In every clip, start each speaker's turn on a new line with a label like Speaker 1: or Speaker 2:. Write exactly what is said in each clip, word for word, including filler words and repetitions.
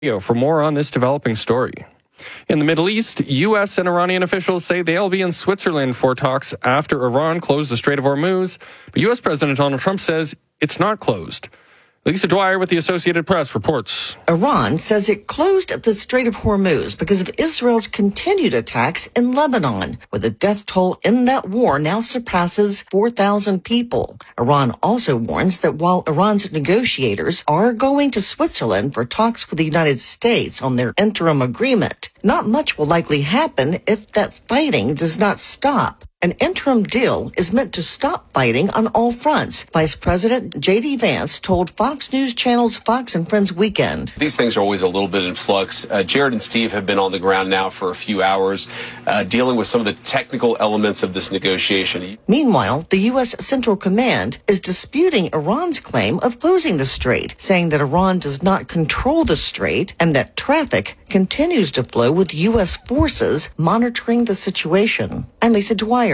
Speaker 1: For more on this developing story. In the Middle East, U S and Iranian officials say they'll be in Switzerland for talks after Iran closed the Strait of Hormuz. But U S President Donald Trump says it's not closed. Lisa Dwyer with the Associated Press reports.
Speaker 2: Iran says it closed the Strait of Hormuz because of Israel's continued attacks in Lebanon, where the death toll in that war now surpasses four thousand people. Iran also warns that while Iran's negotiators are going to Switzerland for talks with the United States on their interim agreement, not much will likely happen if that fighting does not stop. An interim deal is meant to stop fighting on all fronts, Vice President J D. Vance told Fox News Channel's Fox and Friends Weekend.
Speaker 3: These things are always a little bit in flux. Uh, Jared and Steve have been on the ground now for a few hours, uh, dealing with some of the technical elements of this negotiation.
Speaker 2: Meanwhile, the U S. Central Command is disputing Iran's claim of closing the strait, saying that Iran does not control the strait and that traffic continues to flow with U S forces monitoring the situation. I'm Lisa Dwyer.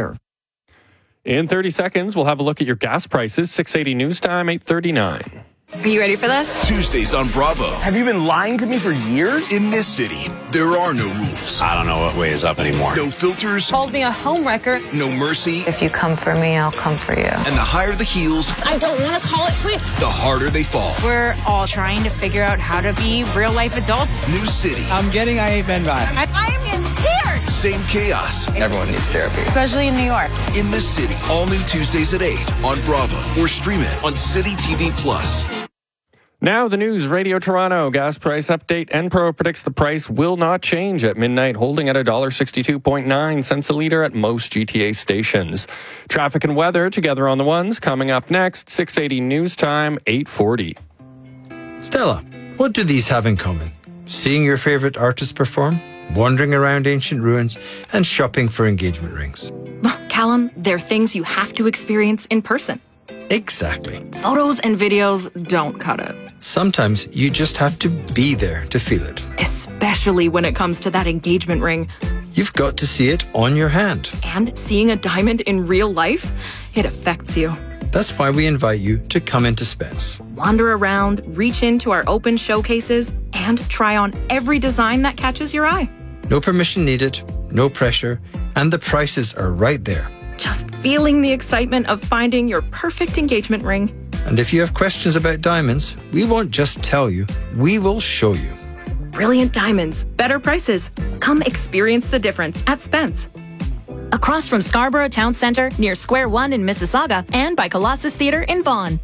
Speaker 1: In thirty seconds, we'll have a look at your gas prices. six eighty News Time, eight thirty-nine.
Speaker 4: Are you ready for this?
Speaker 5: Tuesdays on Bravo.
Speaker 6: Have you been lying to me for years?
Speaker 5: In this city, there are no rules.
Speaker 7: I don't know what way is up anymore.
Speaker 5: No filters.
Speaker 4: Called me a homewrecker.
Speaker 5: No mercy.
Speaker 8: If you come for me, I'll come for you.
Speaker 5: And the higher the heels,
Speaker 4: I don't want to call it quits.
Speaker 5: the harder they fall.
Speaker 9: We're all trying to figure out how to be real-life adults.
Speaker 5: New city.
Speaker 6: I'm getting I Ain't Been By.
Speaker 9: I, I am in tears.
Speaker 5: Same chaos.
Speaker 7: Everyone needs therapy.
Speaker 9: Especially in New York.
Speaker 5: In this city. All new Tuesdays at eight on Bravo. Or stream it on City T V Plus.
Speaker 1: Now the news, Radio Toronto gas price update. Enpro predicts the price will not change at midnight, holding at one dollar sixty-two point nine cents a litre at most G T A stations. Traffic and weather together on the ones coming up next. six eighty News Time, eight forty.
Speaker 10: Stella, what do these have in common? Seeing your favourite artist perform, wandering around ancient ruins, and shopping for engagement rings.
Speaker 11: Callum, they're things you have to experience in person.
Speaker 10: Exactly.
Speaker 11: Photos and videos don't cut it.
Speaker 10: Sometimes you just have to be there to feel it.
Speaker 11: Especially when it comes to that engagement ring.
Speaker 10: You've got to see it on your hand.
Speaker 11: And seeing a diamond in real life, it affects you.
Speaker 10: That's why we invite you to come into Spence.
Speaker 11: Wander around, reach into our open showcases, and try on every design that catches your eye.
Speaker 10: No permission needed, no pressure, and the prices are right there.
Speaker 11: Just feeling the excitement of finding your perfect engagement ring.
Speaker 10: And if you have questions about diamonds, we won't just tell you, we will show you.
Speaker 11: Brilliant diamonds, better prices. Come experience the difference at Spence.
Speaker 12: Across from Scarborough Town Centre, near Square One in Mississauga, and by Colossus Theatre in Vaughan.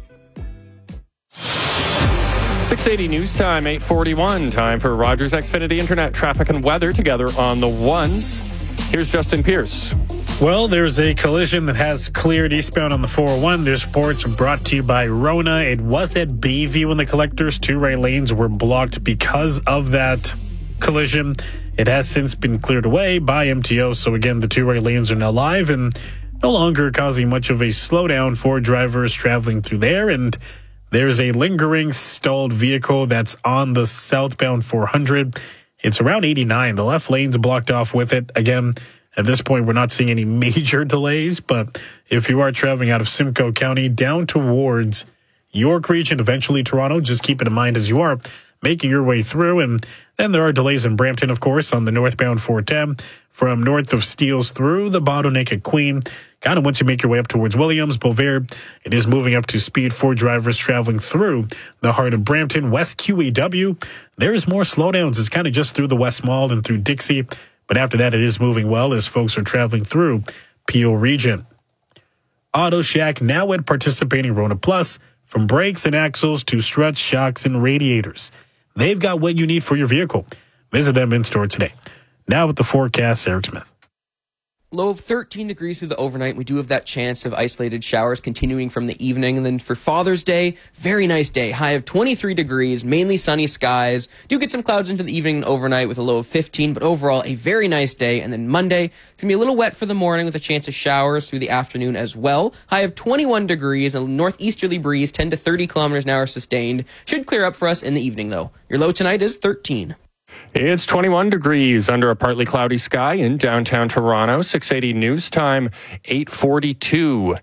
Speaker 1: six eighty News Time, eight forty-one. Time for Rogers Xfinity Internet traffic and weather together on the ones. Here's Justin Pierce.
Speaker 13: Well, there's a collision that has cleared eastbound on the four oh one. This report's brought to you by Rona. It was at Bayview in the collectors. Two right lanes were blocked because of that collision. It has since been cleared away by M T O. So again, the two right lanes are now live and no longer causing much of a slowdown for drivers traveling through there. And there's a lingering stalled vehicle that's on the southbound four hundred. It's around eighty-nine. The left lane's blocked off with it. Again, at this point, we're not seeing any major delays, but if you are traveling out of Simcoe County down towards York Region, eventually Toronto, just keep it in mind as you are making your way through. And then there are delays in Brampton, of course, on the northbound four ten from north of Steeles through the bottleneck at Queen. Kind of once you make your way up towards Williams, Bovaird, it is moving up to speed for drivers traveling through the heart of Brampton. West Q E W, there's more slowdowns. It's kind of just through the West Mall and through Dixie. But after that, it is moving well as folks are traveling through Peel Region. Auto Shack now at participating Rona Plus, from brakes and axles to struts, shocks, and radiators. They've got what you need for your vehicle. Visit them in store today. Now with the forecast, Eric Smith.
Speaker 14: Low of thirteen degrees through the overnight. We do have that chance of isolated showers continuing from the evening. And then for Father's Day, very nice day. High of twenty-three degrees, mainly sunny skies. Do get some clouds into the evening and overnight with a low of fifteen, but overall a very nice day. And then Monday, it's going to be a little wet for the morning with a chance of showers through the afternoon as well. High of twenty-one degrees, a northeasterly breeze, ten to thirty kilometers an hour sustained. Should clear up for us in the evening though. Your low tonight is thirteen.
Speaker 1: It's twenty-one degrees under a partly cloudy sky in downtown Toronto. six eighty News Time, eight forty-two.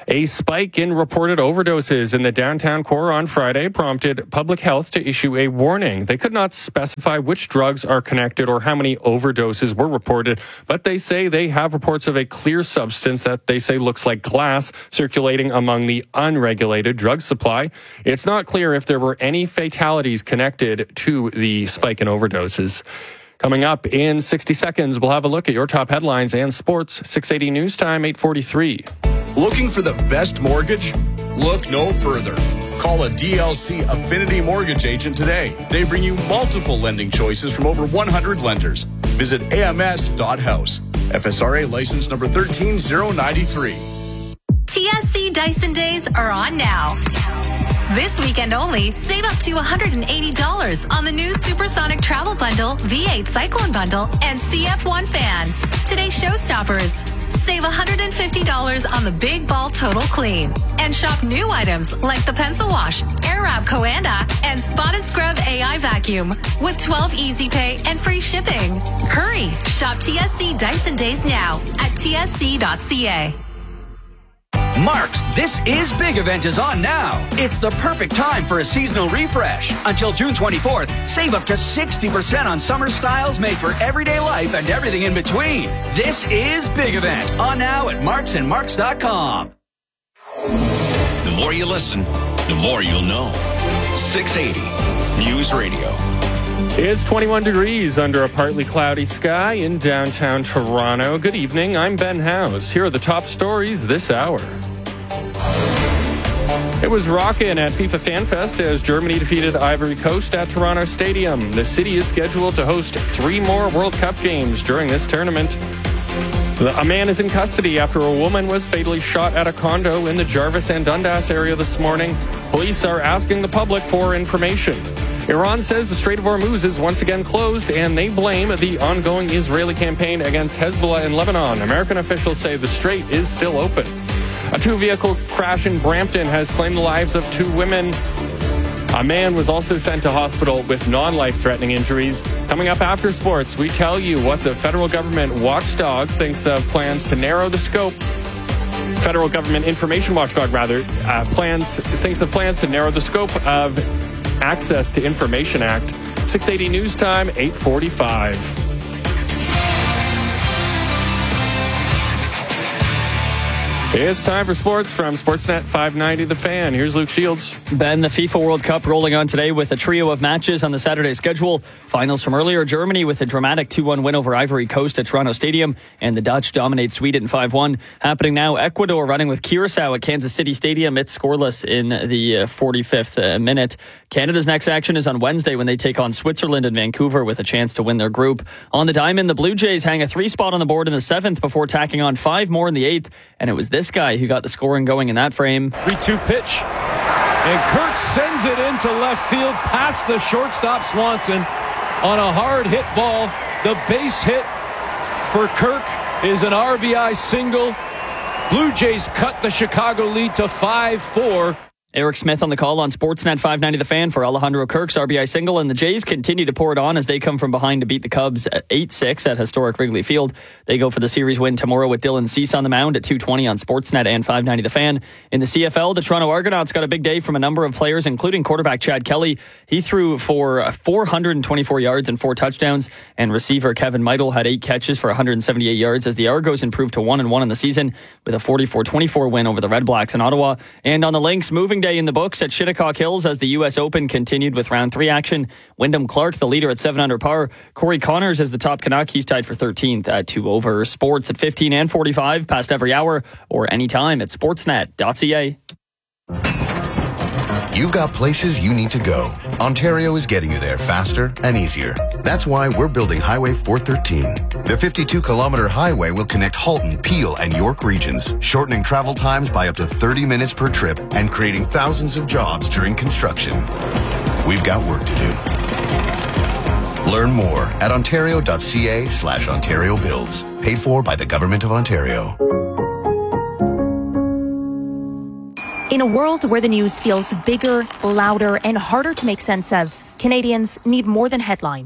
Speaker 1: A spike in reported overdoses in the downtown core on Friday prompted public health to issue a warning. They could not specify which drugs are connected or how many overdoses were reported, but they say they have reports of a clear substance that they say looks like glass circulating among the unregulated drug supply. It's not clear if there were any fatalities connected to the spike in overdoses. Coming up in sixty seconds, we'll have a look at your top headlines and sports. six eighty News Time, eight forty-three.
Speaker 5: Looking for the best mortgage? Look no further. Call a D L C Affinity Mortgage agent today. They bring you multiple lending choices from over one hundred lenders. Visit A M S dot house. F S R A license number one three zero nine three.
Speaker 15: T S C Dyson Days are on now. This weekend only, save up to one hundred eighty dollars on the new Supersonic Travel Bundle, V eight Cyclone Bundle, and C F one Fan. Today's showstoppers. Save one hundred fifty dollars on the Big Ball Total Clean. And shop new items like the Pencil Wash, Airwrap Coanda, and Spotted Scrub A I Vacuum with twelve Easy Pay and free shipping. Hurry! Shop T S C Dyson Days now at T S C dot C A.
Speaker 16: Mark's This Is Big event is on now. It's the perfect time for a seasonal refresh. Until June twenty-fourth, save up to sixty percent on summer styles made for everyday life and everything in between. This Is Big event on now at marks and marks dot com.
Speaker 5: The more you listen, the more you'll know. six eighty News Radio.
Speaker 1: It's twenty-one degrees under a partly cloudy sky in downtown Toronto. Good evening, I'm Ben House. Here are the top stories this hour. It was rockin' at FIFA Fan Fest as Germany defeated Ivory Coast at Toronto Stadium. The city is scheduled to host three more World Cup games during this tournament. A man is in custody after a woman was fatally shot at a condo in the Jarvis and Dundas area this morning. Police are asking the public for information. Iran says the Strait of Hormuz is once again closed, and they blame the ongoing Israeli campaign against Hezbollah in Lebanon. American officials say the strait is still open. A two-vehicle crash in Brampton has claimed the lives of two women. A man was also sent to hospital with non-life-threatening injuries. Coming up after sports, we tell you what the federal government watchdog thinks of plans to narrow the scope. Federal government information watchdog, rather, uh, plans thinks of plans to narrow the scope of Access to Information Act. six eighty News Time, eight forty-five. It's time for sports from Sportsnet five ninety The Fan. Here's Luke Shields.
Speaker 17: Ben, the FIFA World Cup rolling on today with a trio of matches on the Saturday schedule. Finals from earlier, Germany with a dramatic two one win over Ivory Coast at Toronto Stadium, and the Dutch dominate Sweden five one. Happening now, Ecuador running with Curacao at Kansas City Stadium. It's scoreless in the forty-fifth minute. Canada's next action is on Wednesday when they take on Switzerland in Vancouver with a chance to win their group. On the diamond, the Blue Jays hang a three spot on the board in the seventh before tacking on five more in the eighth, and it was this guy who got the scoring going in that frame.
Speaker 18: three two pitch, and Kirk sends it into left field past the shortstop Swanson on a hard hit ball. The base hit for Kirk is an R B I single. Blue Jays cut the Chicago lead to five four.
Speaker 17: Eric Smith on the call on Sportsnet five ninety The Fan for Alejandro Kirk's R B I single, and the Jays continue to pour it on as they come from behind to beat the Cubs at eight six at historic Wrigley Field. They go for the series win tomorrow with Dylan Cease on the mound at two twenty on Sportsnet and five ninety The Fan. In the C F L, the Toronto Argonauts got a big day from a number of players, including quarterback Chad Kelly. He threw for four hundred twenty-four yards and four touchdowns, and receiver Kevin Meidel had eight catches for one hundred seventy-eight yards as the Argos improved to one and one in the season with a forty-four twenty-four win over the Red Blacks in Ottawa. And on the Lynx, moving day in the books at Shinnecock Hills as the U S Open continued with round three action. Wyndham Clark, the leader at seven under par. Corey Connors is the top Canuck. He's tied for thirteenth at two over. Sports at fifteen and forty-five, past every hour or anytime at sportsnet dot c a.
Speaker 19: You've got places you need to go. Ontario is getting you there faster and easier. That's why we're building Highway four thirteen. The fifty-two kilometer highway will connect Halton, Peel, and York regions, shortening travel times by up to thirty minutes per trip and creating thousands of jobs during construction. We've got work to do. Learn more at ontario dot c a slash Ontario Builds. Paid for by the Government of Ontario.
Speaker 20: In a world where the news feels bigger, louder, and harder to make sense of, Canadians need more than headlines.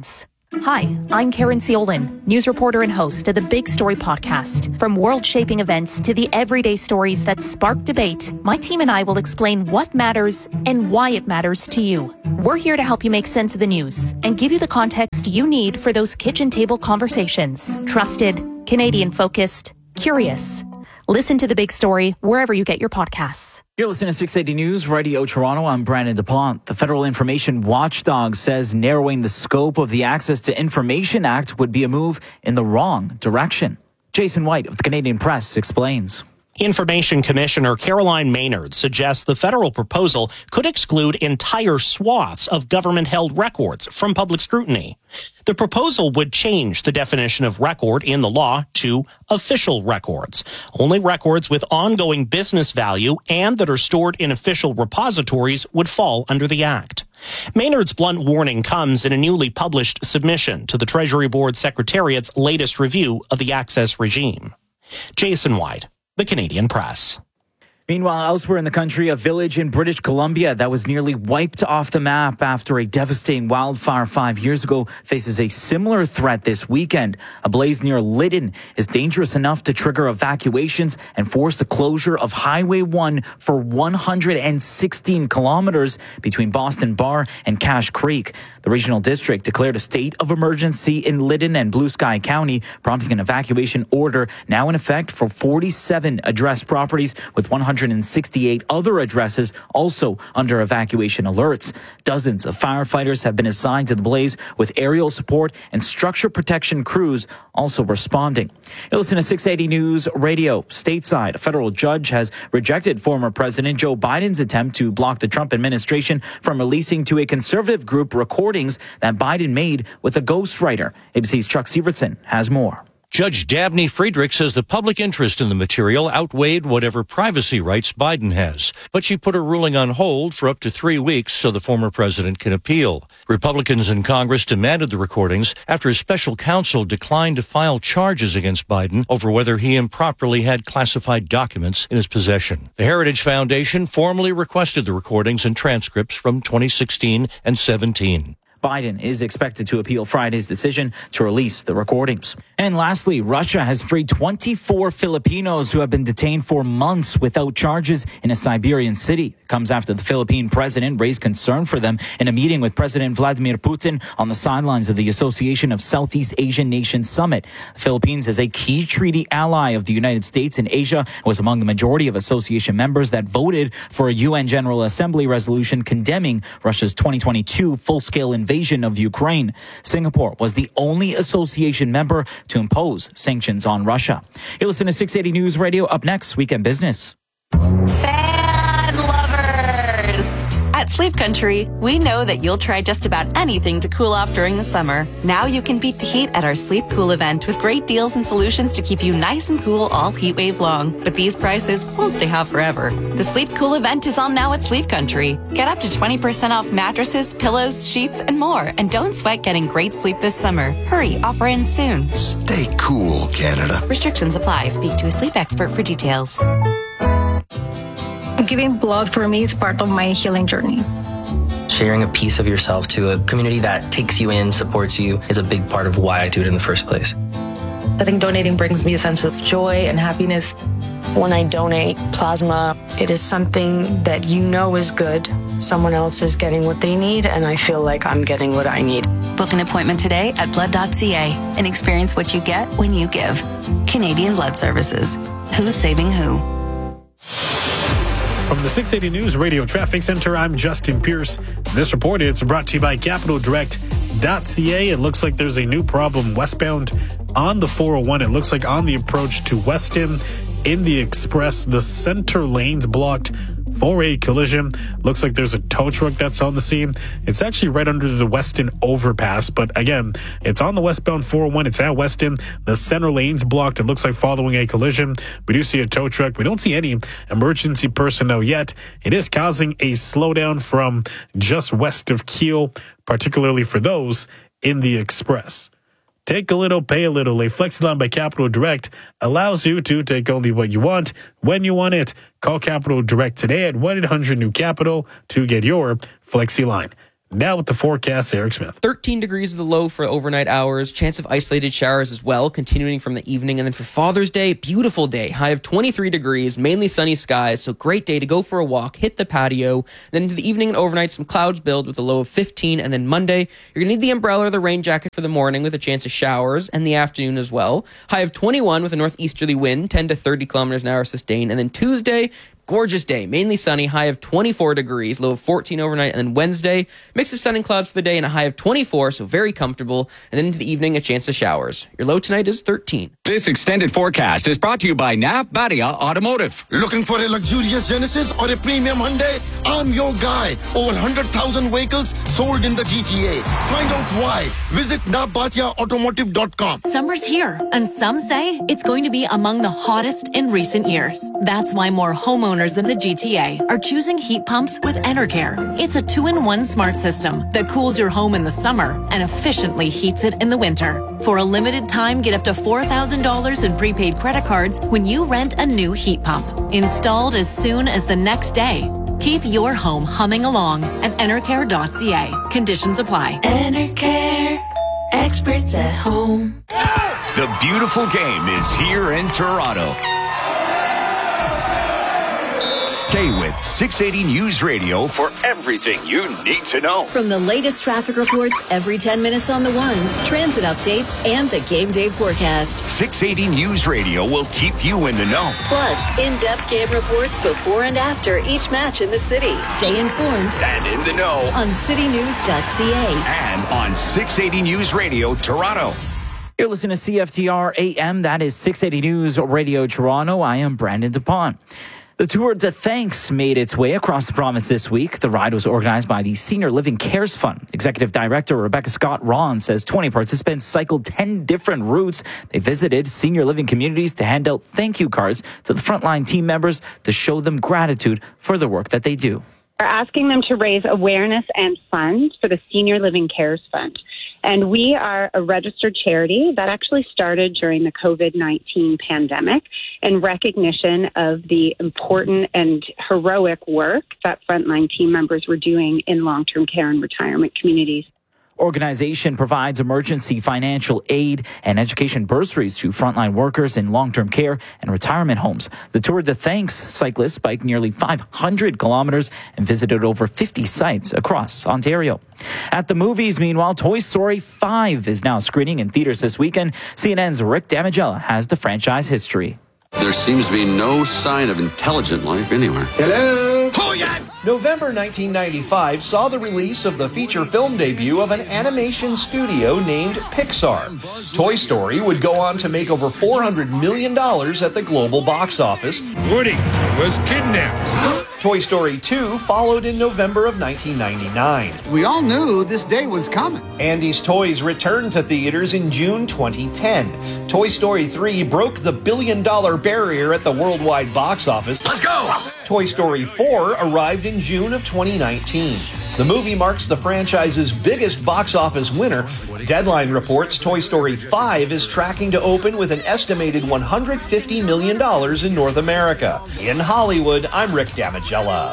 Speaker 20: Hi, I'm Karen Ciolin, news reporter and host of the Big Story podcast. From world-shaping events to the everyday stories that spark debate, my team and I will explain what matters and why it matters to you. We're here to help you make sense of the news and give you the context you need for those kitchen table conversations. Trusted, Canadian-focused, curious. Listen to The Big Story wherever you get your podcasts.
Speaker 21: You're listening to six eighty News Radio Toronto. I'm Brandon DuPont. The Federal Information Watchdog says narrowing the scope of the Access to Information Act would be a move in the wrong direction. Jason White of the Canadian Press explains.
Speaker 22: Information Commissioner Caroline Maynard suggests the federal proposal could exclude entire swaths of government-held records from public scrutiny. The proposal would change the definition of record in the law to official records. Only records with ongoing business value and that are stored in official repositories would fall under the Act. Maynard's blunt warning comes in a newly published submission to the Treasury Board Secretariat's latest review of the access regime. Jason White, The Canadian Press.
Speaker 21: Meanwhile, elsewhere in the country, a village in British Columbia that was nearly wiped off the map after a devastating wildfire five years ago faces a similar threat this weekend. A blaze near Lytton is dangerous enough to trigger evacuations and force the closure of Highway one for one hundred sixteen kilometers between Boston Bar and Cache Creek. The regional district declared a state of emergency in Lytton and Blue Sky County, prompting an evacuation order now in effect for forty-seven addressed properties, with one hundred sixty-eight other addresses also under evacuation alerts. Dozens of firefighters have been assigned to the blaze, with aerial support and structure protection crews also responding. You listen to six eighty News Radio. Stateside, a federal judge has rejected former President Joe Biden's attempt to block the Trump administration from releasing to a conservative group recordings that Biden made with a ghostwriter. A B C's Chuck Severson has more.
Speaker 23: Judge Dabney Friedrich says the public interest in the material outweighed whatever privacy rights Biden has. But she put her ruling on hold for up to three weeks so the former president can appeal. Republicans in Congress demanded the recordings after his special counsel declined to file charges against Biden over whether he improperly had classified documents in his possession. The Heritage Foundation formally requested the recordings and transcripts from twenty sixteen and seventeen.
Speaker 21: Biden is expected to appeal Friday's decision to release the recordings. And lastly, Russia has freed twenty-four Filipinos who have been detained for months without charges in a Siberian city. It comes after the Philippine president raised concern for them in a meeting with President Vladimir Putin on the sidelines of the Association of Southeast Asian Nations Summit. The Philippines is a key treaty ally of the United States in Asia and was among the majority of association members that voted for a U N General Assembly resolution condemning Russia's twenty twenty-two full-scale invasion invasion of Ukraine. Singapore was the only association member to impose sanctions on Russia. You listen to six eighty News Radio. Up next, Weekend Business.
Speaker 24: Fan lovers! At Sleep Country, we know that you'll try just about anything to cool off during the summer. Now you can beat the heat at our Sleep Cool event with great deals and solutions to keep you nice and cool all heat wave long. But these prices won't stay hot forever. The Sleep Cool event is on now at Sleep Country. Get up to twenty percent off mattresses, pillows, sheets, and more. And don't sweat getting great sleep this summer. Hurry, offer ends soon.
Speaker 25: Stay cool, Canada.
Speaker 24: Restrictions apply. Speak to a sleep expert for details.
Speaker 26: Giving blood for me is part of my healing journey.
Speaker 27: Sharing a piece of yourself to a community that takes you in, supports you, is a big part of why I do it in the first place.
Speaker 28: I think donating brings me a sense of joy and happiness. When I donate plasma, it is something that you know is good. Someone else is getting what they need, and I feel like I'm getting what I need.
Speaker 15: Book an appointment today at blood dot c a and experience what you get when you give. Canadian Blood Services. Who's saving who?
Speaker 13: From the six eighty News Radio Traffic Center, I'm Justin Pierce. This report is brought to you by capital direct dot c a. It looks like there's a new problem westbound on the four oh one. It looks like on the approach to Weston in the Express, the center lane's blocked for a collision. Looks like there's a tow truck that's on the scene. It's actually right under the Weston overpass, but again, it's on the westbound four oh one. It's at Weston. The center lane's blocked. It looks like following a collision. We do see a tow truck. We don't see any emergency personnel yet. It is causing a slowdown from just west of Kiel, particularly for those in the Express. Take a little, pay a little. A FlexiLine by Capital Direct allows you to take only what you want when you want it. Call Capital Direct today at one eight hundred new capital to get your FlexiLine. Now with the forecast, Eric Smith.
Speaker 14: thirteen degrees is the low for overnight hours. Chance of isolated showers as well, continuing from the evening. And then for Father's Day, beautiful day. High of twenty-three degrees, mainly sunny skies. So great day to go for a walk, hit the patio. Then into the evening and overnight, some clouds build with a low of fifteen. And then Monday, you're going to need the umbrella or the rain jacket for the morning with a chance of showers, and the afternoon as well. High of twenty-one with a northeasterly wind, ten to thirty kilometers an hour sustained. And then Tuesday, gorgeous day, mainly sunny, high of twenty-four degrees, low of fourteen overnight. And then Wednesday, mix of sun and clouds for the day and a high of twenty-four, so very comfortable. And then into the evening, a chance of showers. Your low tonight is thirteen.
Speaker 2: This extended forecast is brought to you by Nav Badia Automotive.
Speaker 25: Looking for a luxurious Genesis or a premium Hyundai? I'm your guy. Over one hundred thousand vehicles sold in the G T A. Find out why. Visit nabatia automotive dot com.
Speaker 3: Summer's here, and some say it's going to be among the hottest in recent years. That's why more homeowners in the G T A are choosing heat pumps with Enercare. It's a two-in-one smart system that cools your home in the summer and efficiently heats it in the winter. For a limited time, get up to four thousand dollars in prepaid credit cards when you rent a new heat pump. Installed as soon as the next day. Keep your home humming along at enercare dot c a. Conditions apply.
Speaker 4: Enercare, experts at home.
Speaker 2: The beautiful game is here in Toronto. Stay with six eighty News Radio for everything you need to know.
Speaker 6: From the latest traffic reports every ten minutes on the ones, transit updates, and the game day forecast.
Speaker 2: six eighty News Radio will keep you in the know.
Speaker 6: Plus, in-depth game reports before and after each match in the city. Stay informed
Speaker 2: and in the know
Speaker 6: on city news dot c a
Speaker 2: and on six eighty News Radio Toronto.
Speaker 21: You're listening to C F T R A M. That is six eighty News Radio Toronto. I am Brandon DuPont. The Tour de Thanks made its way across the province this week. The ride was organized by the Senior Living Cares Fund. Executive Director Rebecca Scott-Ron says twenty participants cycled ten different routes. They visited senior living communities to hand out thank you cards to the frontline team members to show them gratitude for the work that they do.
Speaker 7: We're asking them to raise awareness and funds for the Senior Living Cares Fund. And we are a registered charity that actually started during the covid nineteen pandemic in recognition of the important and heroic work that frontline team members were doing in long-term care and retirement communities.
Speaker 21: Organization provides emergency financial aid and education bursaries to frontline workers in long-term care and retirement homes. The Tour de Thanks cyclists biked nearly five hundred kilometers and visited over fifty sites across Ontario. At the movies, meanwhile, Toy Story five is now screening in theaters this weekend. C N N's Rick Damigella has the franchise history.
Speaker 8: There seems to be no sign of intelligent life anywhere.
Speaker 9: Hello? November nineteen ninety-five saw the release of the feature film debut of an animation studio named Pixar. Toy Story would go on to make over four hundred million dollars at the global box office.
Speaker 10: Woody was kidnapped.
Speaker 9: Toy Story two followed in November of nineteen ninety-nine.
Speaker 29: We all knew this day was coming.
Speaker 9: Andy's Toys returned to theaters in June twenty ten. Toy Story three broke the billion dollar barrier at the worldwide box office. Let's go! Toy Story four arrived in June of twenty nineteen. The movie marks the franchise's biggest box office winner. Deadline reports Toy Story five is tracking to open with an estimated one hundred fifty million dollars in North America. In Hollywood, I'm Rick Damigella.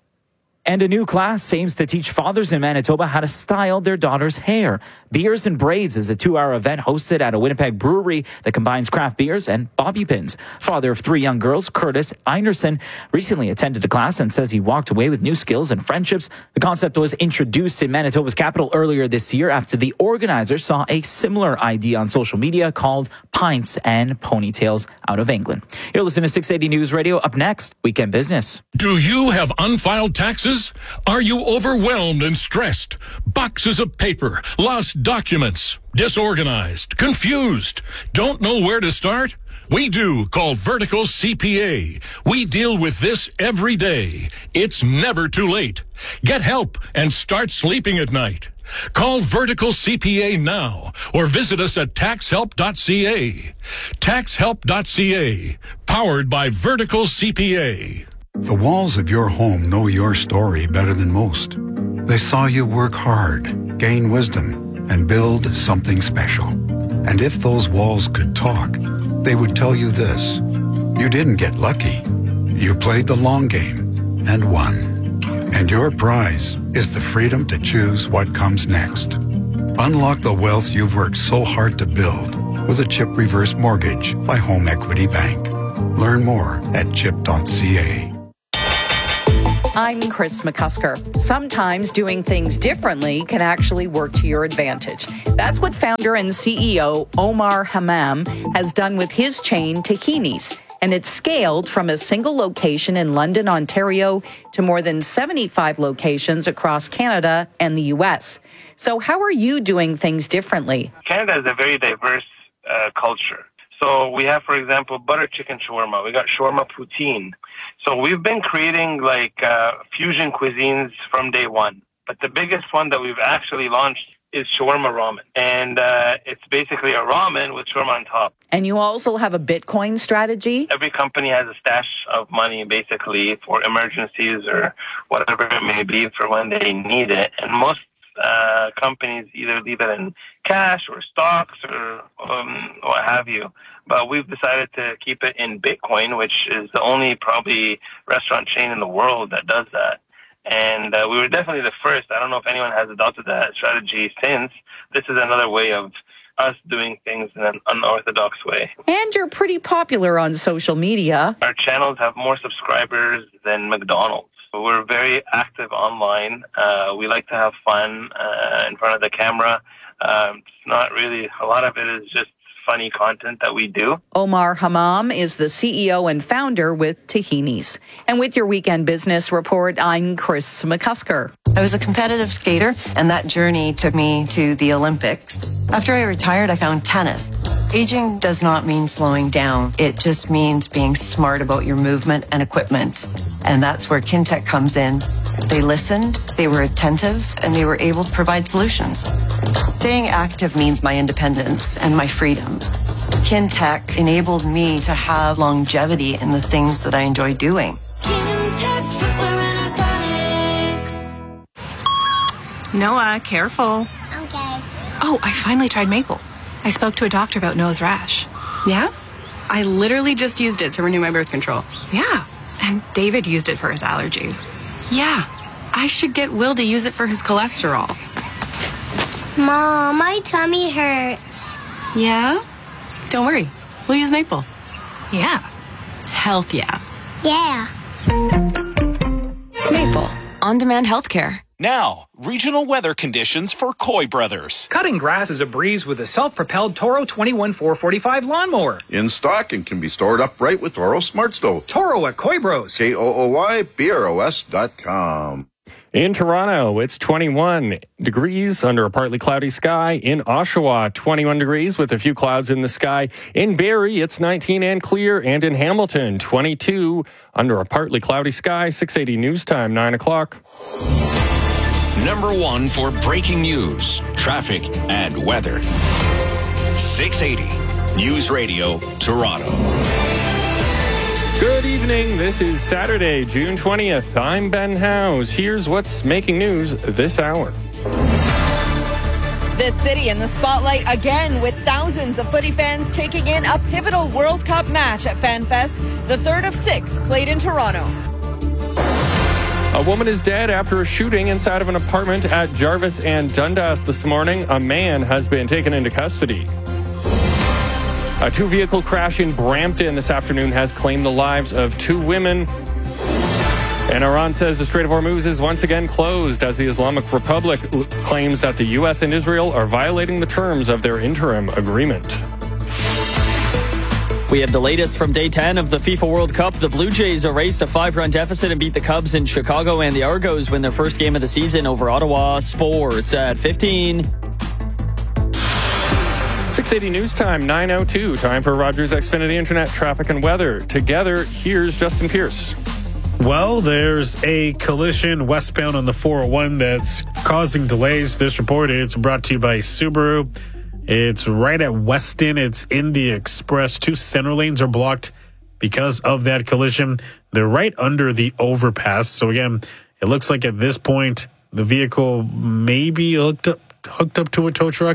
Speaker 21: And a new class aims to teach fathers in Manitoba how to style their daughter's hair. Beers and Braids is a two-hour event hosted at a Winnipeg brewery that combines craft beers and bobby pins. Father of three young girls, Curtis Einerson, recently attended a class and says he walked away with new skills and friendships. The concept was introduced in Manitoba's capital earlier this year after the organizers saw a similar idea on social media called Pints and Ponytails out of England. You're listening to six eighty News Radio. Up next, Weekend Business.
Speaker 30: Do you have unfiled taxes? Are you overwhelmed and stressed? Boxes of paper, lost documents, disorganized, confused, don't know where to start? We do. Call Vertical C P A. We deal with this every day. It's never too late. Get help and start sleeping at night. Call Vertical C P A now or visit us at tax help dot c a. tax help dot c a, powered by Vertical C P A.
Speaker 31: The walls of your home know your story better than most. They saw you work hard, gain wisdom, and build something special. And if those walls could talk, they would tell you this: you didn't get lucky. You played the long game and won. And your prize is the freedom to choose what comes next. Unlock the wealth you've worked so hard to build with a CHIP Reverse Mortgage by Home Equity Bank. Learn more at chip dot c a.
Speaker 1: I'm Chris McCusker. Sometimes doing things differently can actually work to your advantage. That's what founder and C E O Omar Hammam has done with his chain Tahini's. And it's scaled from a single location in London, Ontario, to more than seventy-five locations across Canada and the U S. So how are you doing things differently?
Speaker 5: Canada is a very diverse uh, culture. So we have, for example, butter chicken shawarma. We got shawarma poutine. So we've been creating like uh, fusion cuisines from day one. But the biggest one that we've actually launched is shawarma ramen. And uh, it's basically a ramen with shawarma on top.
Speaker 1: And you also have a Bitcoin strategy?
Speaker 5: Every company has a stash of money basically for emergencies or whatever it may be for when they need it. And most uh, companies either leave it in cash or stocks or um, what have you. But we've decided to keep it in Bitcoin, which is the only probably restaurant chain in the world that does that. And uh, we were definitely the first. I don't know if anyone has adopted that strategy since. This is another way of us doing things in an unorthodox way.
Speaker 1: And you're pretty popular on social media.
Speaker 5: Our channels have more subscribers than McDonald's. We're very active online. Uh, we like to have fun uh, in front of the camera. Um, it's not really, a lot of it is just funny content that we do.
Speaker 1: Omar Hammam is the C E O and founder with Tahini's. And with your Weekend Business Report, I'm Chris McCusker.
Speaker 11: I was a competitive skater, and that journey took me to the Olympics. After I retired, I found tennis. Aging does not mean slowing down. It just means being smart about your movement and equipment. And that's where Kintec comes in. They listened, they were attentive, and they were able to provide solutions. Staying active means my independence and my freedom. Kintec enabled me to have longevity in the things that I enjoy doing.
Speaker 12: Noah, careful.
Speaker 16: Okay.
Speaker 12: Oh, I finally tried maple. I spoke to a doctor about Noah's rash.
Speaker 16: Yeah? I literally just used it to renew my birth control.
Speaker 12: Yeah. And David used it for his allergies.
Speaker 16: Yeah. I should get Will to use it for his cholesterol. Mom, my tummy hurts. Yeah? Don't worry. We'll use maple.
Speaker 12: Yeah.
Speaker 16: Health, yeah. Yeah.
Speaker 12: Maple. On-demand healthcare.
Speaker 17: Now, regional weather conditions for Coy Brothers.
Speaker 18: Cutting grass is a breeze with a self-propelled Toro twenty-one four forty-five lawnmower.
Speaker 19: In stock and can be stored upright with Toro Smart Stove.
Speaker 18: Toro at Coy Bros.
Speaker 19: K O O Y B R O S dot com.
Speaker 20: In Toronto, it's twenty-one degrees under a partly cloudy sky. In Oshawa, twenty-one degrees with a few clouds in the sky. In Barrie, it's nineteen and clear. And in Hamilton, twenty-two under a partly cloudy sky. six eighty News Time, nine o'clock.
Speaker 2: Number one for breaking news, traffic, and weather. six eighty News Radio, Toronto.
Speaker 20: Good evening. This is Saturday, June twentieth. I'm Ben Howes. Here's what's making news this hour.
Speaker 22: The city in the spotlight again with thousands of footy fans taking in a pivotal World Cup match at FanFest, the third of six played in Toronto.
Speaker 20: A woman is dead after a shooting inside of an apartment at Jarvis and Dundas this morning. A man has been taken into custody. A two-vehicle crash in Brampton this afternoon has claimed the lives of two women. And Iran says the Strait of Hormuz is once again closed as the Islamic Republic claims that the U S and Israel are violating the terms of their interim agreement.
Speaker 23: We have the latest from day ten of the FIFA World Cup. The Blue Jays erased a five-run deficit and beat the Cubs in Chicago, and the Argos win their first game of the season over Ottawa. Sports at fifteen.
Speaker 20: six eighty News Time, nine oh two. Time for Rogers Xfinity Internet traffic and weather. Together, here's Justin Pierce.
Speaker 13: Well, there's a collision westbound on the four oh one that's causing delays. This report is brought to you by Subaru. It's right at Weston. It's in the Express. Two center lanes are blocked because of that collision. They're right under the overpass. So again, it looks like at this point, the vehicle may be hooked up, hooked up to a tow truck.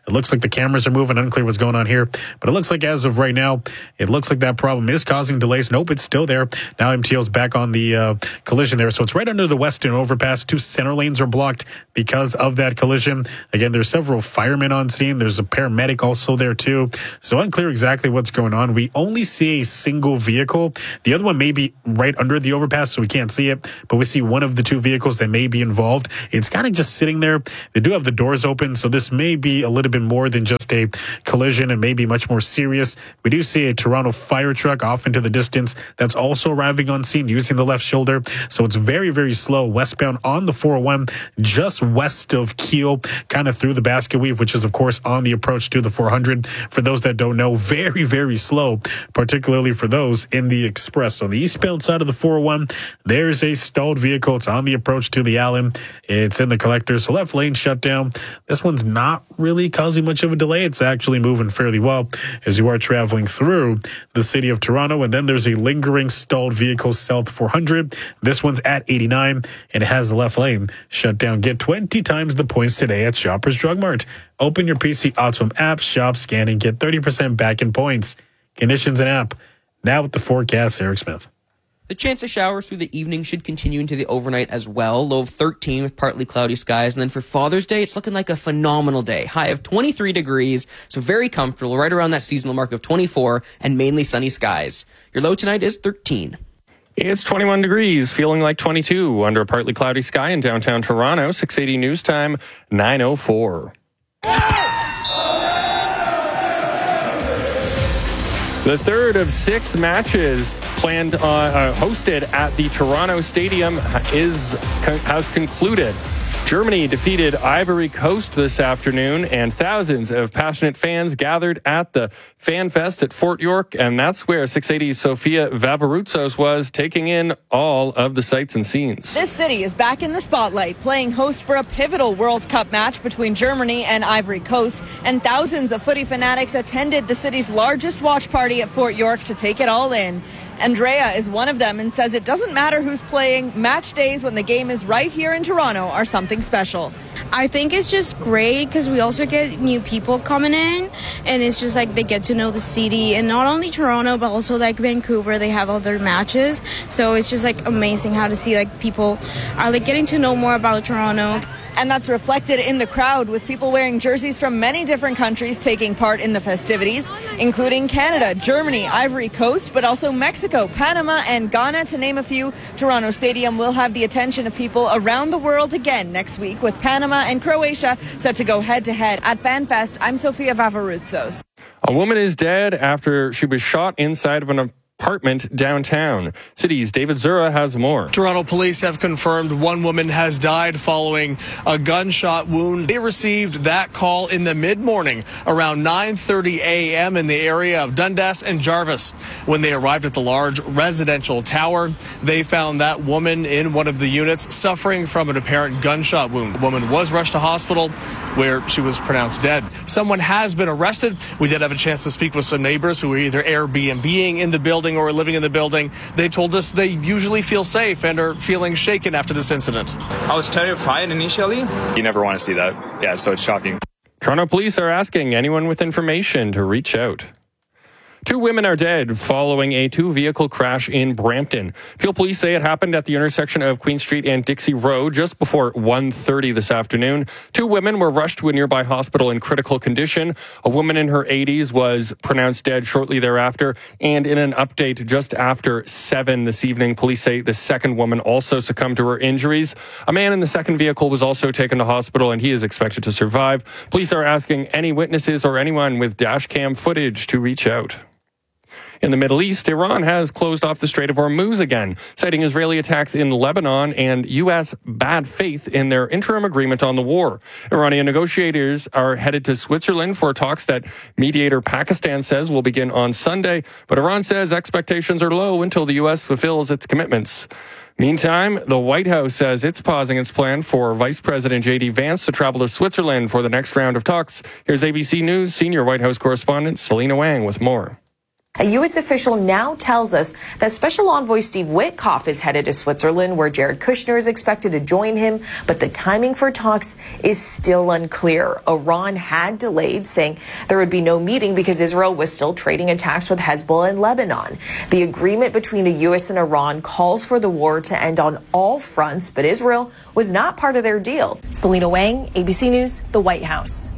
Speaker 13: It looks like the cameras are moving. Unclear what's going on here. But it looks like as of right now, it looks like that problem is causing delays. Nope, it's still there. Now M T L's back on the uh, collision there. So it's right under the Weston overpass. Two center lanes are blocked because of that collision. Again, there's several firemen on scene. There's a paramedic also there too. So unclear exactly what's going on. We only see a single vehicle. The other one may be right under the overpass, so we can't see it. But we see one of the two vehicles that may be involved. It's kind of just sitting there. They do have the doors open, so this may be a little bit more than just a collision and maybe much more serious. We do see a Toronto fire truck off into the distance that's also arriving on scene using the left shoulder. So it's very, very slow westbound on the four oh one, just west of Keele, kind of through the Basket Weave, which is, of course, on the approach to the four hundred. For those that don't know, very, very slow, particularly for those in the express. On the eastbound side of the four oh one, there's a stalled vehicle. It's on the approach to the Allen. It's in the collectors. The left lane shut down. This one's not really causing much of a delay. It's actually moving fairly well as you are traveling through the city of Toronto. And then there's a lingering stalled vehicle south four hundred. This one's at eighty-nine and it has the left lane shut down. Get twenty times the points today at Shoppers Drug Mart. Open your P C Optimum app, shop, scan, and get thirty percent back in points. Conditions and app. Now with the forecast, Eric Smith.
Speaker 3: The chance of showers through the evening should continue into the overnight as well. Low of thirteen with partly cloudy skies. And then for Father's Day, it's looking like a phenomenal day. High of twenty-three degrees, so very comfortable, right around that seasonal mark of twenty-four, and mainly sunny skies. Your low tonight is thirteen.
Speaker 20: It's twenty-one degrees, feeling like twenty-two under a partly cloudy sky in downtown Toronto. six eighty News Time, nine oh four. The third of six matches planned uh, uh, hosted at the Toronto Stadium is has concluded. Germany defeated Ivory Coast this afternoon, and thousands of passionate fans gathered at the Fan Fest at Fort York, and that's where six eighty's Sofia Vavaroutsos was, taking in all of the sights and scenes.
Speaker 22: This city is back in the spotlight, playing host for a pivotal World Cup match between Germany and Ivory Coast, and thousands of footy fanatics attended the city's largest watch party at Fort York to take it all in. Andrea is one of them and says it doesn't matter who's playing. Match days when the game is right here in Toronto are something special.
Speaker 4: I think it's just great because we also get new people coming in, and it's just like they get to know the city, and not only Toronto but also like Vancouver. They have other matches, so it's just like amazing how to see like people are like getting to know more about Toronto.
Speaker 22: And that's reflected in the crowd, with people wearing jerseys from many different countries taking part in the festivities, including Canada, Germany, Ivory Coast, but also Mexico, Panama, and Ghana, to name a few. Toronto Stadium will have the attention of people around the world again next week, with Panama and Croatia set to go head-to-head. At FanFest, I'm Sofia Vavaroutsos.
Speaker 20: A woman is dead after she was shot inside of an apartment downtown. City's David Zura has more.
Speaker 6: Toronto police have confirmed one woman has died following a gunshot wound. They received that call in the mid-morning around nine thirty a.m. in the area of Dundas and Jarvis. When they arrived at the large residential tower, they found that woman in one of the units suffering from an apparent gunshot wound. The woman was rushed to hospital where she was pronounced dead. Someone has been arrested. We did have a chance to speak with some neighbors who were either Airbnb-ing in the building or living in the building. They told us they usually feel safe and are feeling shaken after this incident.
Speaker 7: I was terrified initially. You never want to see that. Yeah, so it's shocking.
Speaker 20: Toronto police are asking anyone with information to reach out. Two women are dead following a two-vehicle crash in Brampton. Peel police say it happened at the intersection of Queen Street and Dixie Road just before one thirty this afternoon. Two women were rushed to a nearby hospital in critical condition. A woman in her eighties was pronounced dead shortly thereafter. And in an update just after seven this evening, police say the second woman also succumbed to her injuries. A man in the second vehicle was also taken to hospital, and he is expected to survive. Police are asking any witnesses or anyone with dash cam footage to reach out. In the Middle East, Iran has closed off the Strait of Hormuz again, citing Israeli attacks in Lebanon and U S bad faith in their interim agreement on the war. Iranian negotiators are headed to Switzerland for talks that mediator Pakistan says will begin on Sunday, but Iran says expectations are low until the U S fulfills its commitments. Meantime, the White House says it's pausing its plan for Vice President J D Vance to travel to Switzerland for the next round of talks. Here's A B C News senior White House correspondent Selena Wang with more.
Speaker 8: A U S official now tells us that Special Envoy Steve Witkoff is headed to Switzerland, where Jared Kushner is expected to join him, but the timing for talks is still unclear. Iran had delayed, saying there would be no meeting because Israel was still trading attacks with Hezbollah in Lebanon. The agreement between the U S and Iran calls for the war to end on all fronts, but Israel was not part of their deal. Selena Wang, A B C News, the White House.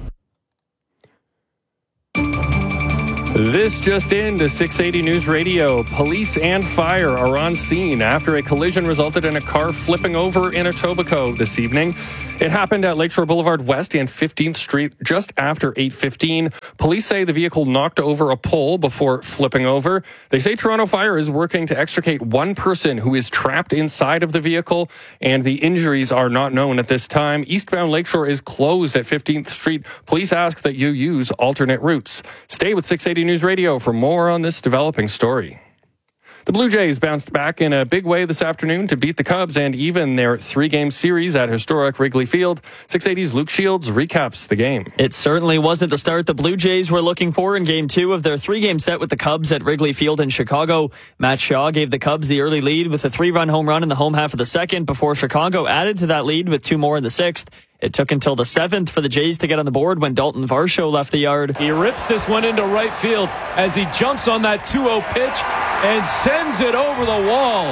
Speaker 20: This just in to six eighty News Radio. Police and fire are on scene after a collision resulted in a car flipping over in Etobicoke this evening. It happened at Lakeshore Boulevard West and fifteenth Street just after eight fifteen. Police say the vehicle knocked over a pole before flipping over. They say Toronto Fire is working to extricate one person who is trapped inside of the vehicle, and the injuries are not known at this time. Eastbound Lakeshore is closed at fifteenth Street. Police ask that you use alternate routes. Stay with six eighty News Radio for more on this developing story. The Blue Jays bounced back in a big way this afternoon to beat the Cubs and even their three-game series at historic Wrigley Field. six eighty's Luke Shields recaps the game.
Speaker 23: It certainly wasn't the start the Blue Jays were looking for in Game two of their three-game set with the Cubs at Wrigley Field in Chicago. Matt Shaw gave the Cubs the early lead with a three-run home run in the home half of the second before Chicago added to that lead with two more in the sixth. It took until the seventh for the Jays to get on the board when Dalton Varsho left the yard.
Speaker 9: He rips this one into right field as he jumps on that two oh pitch and sends it over the wall.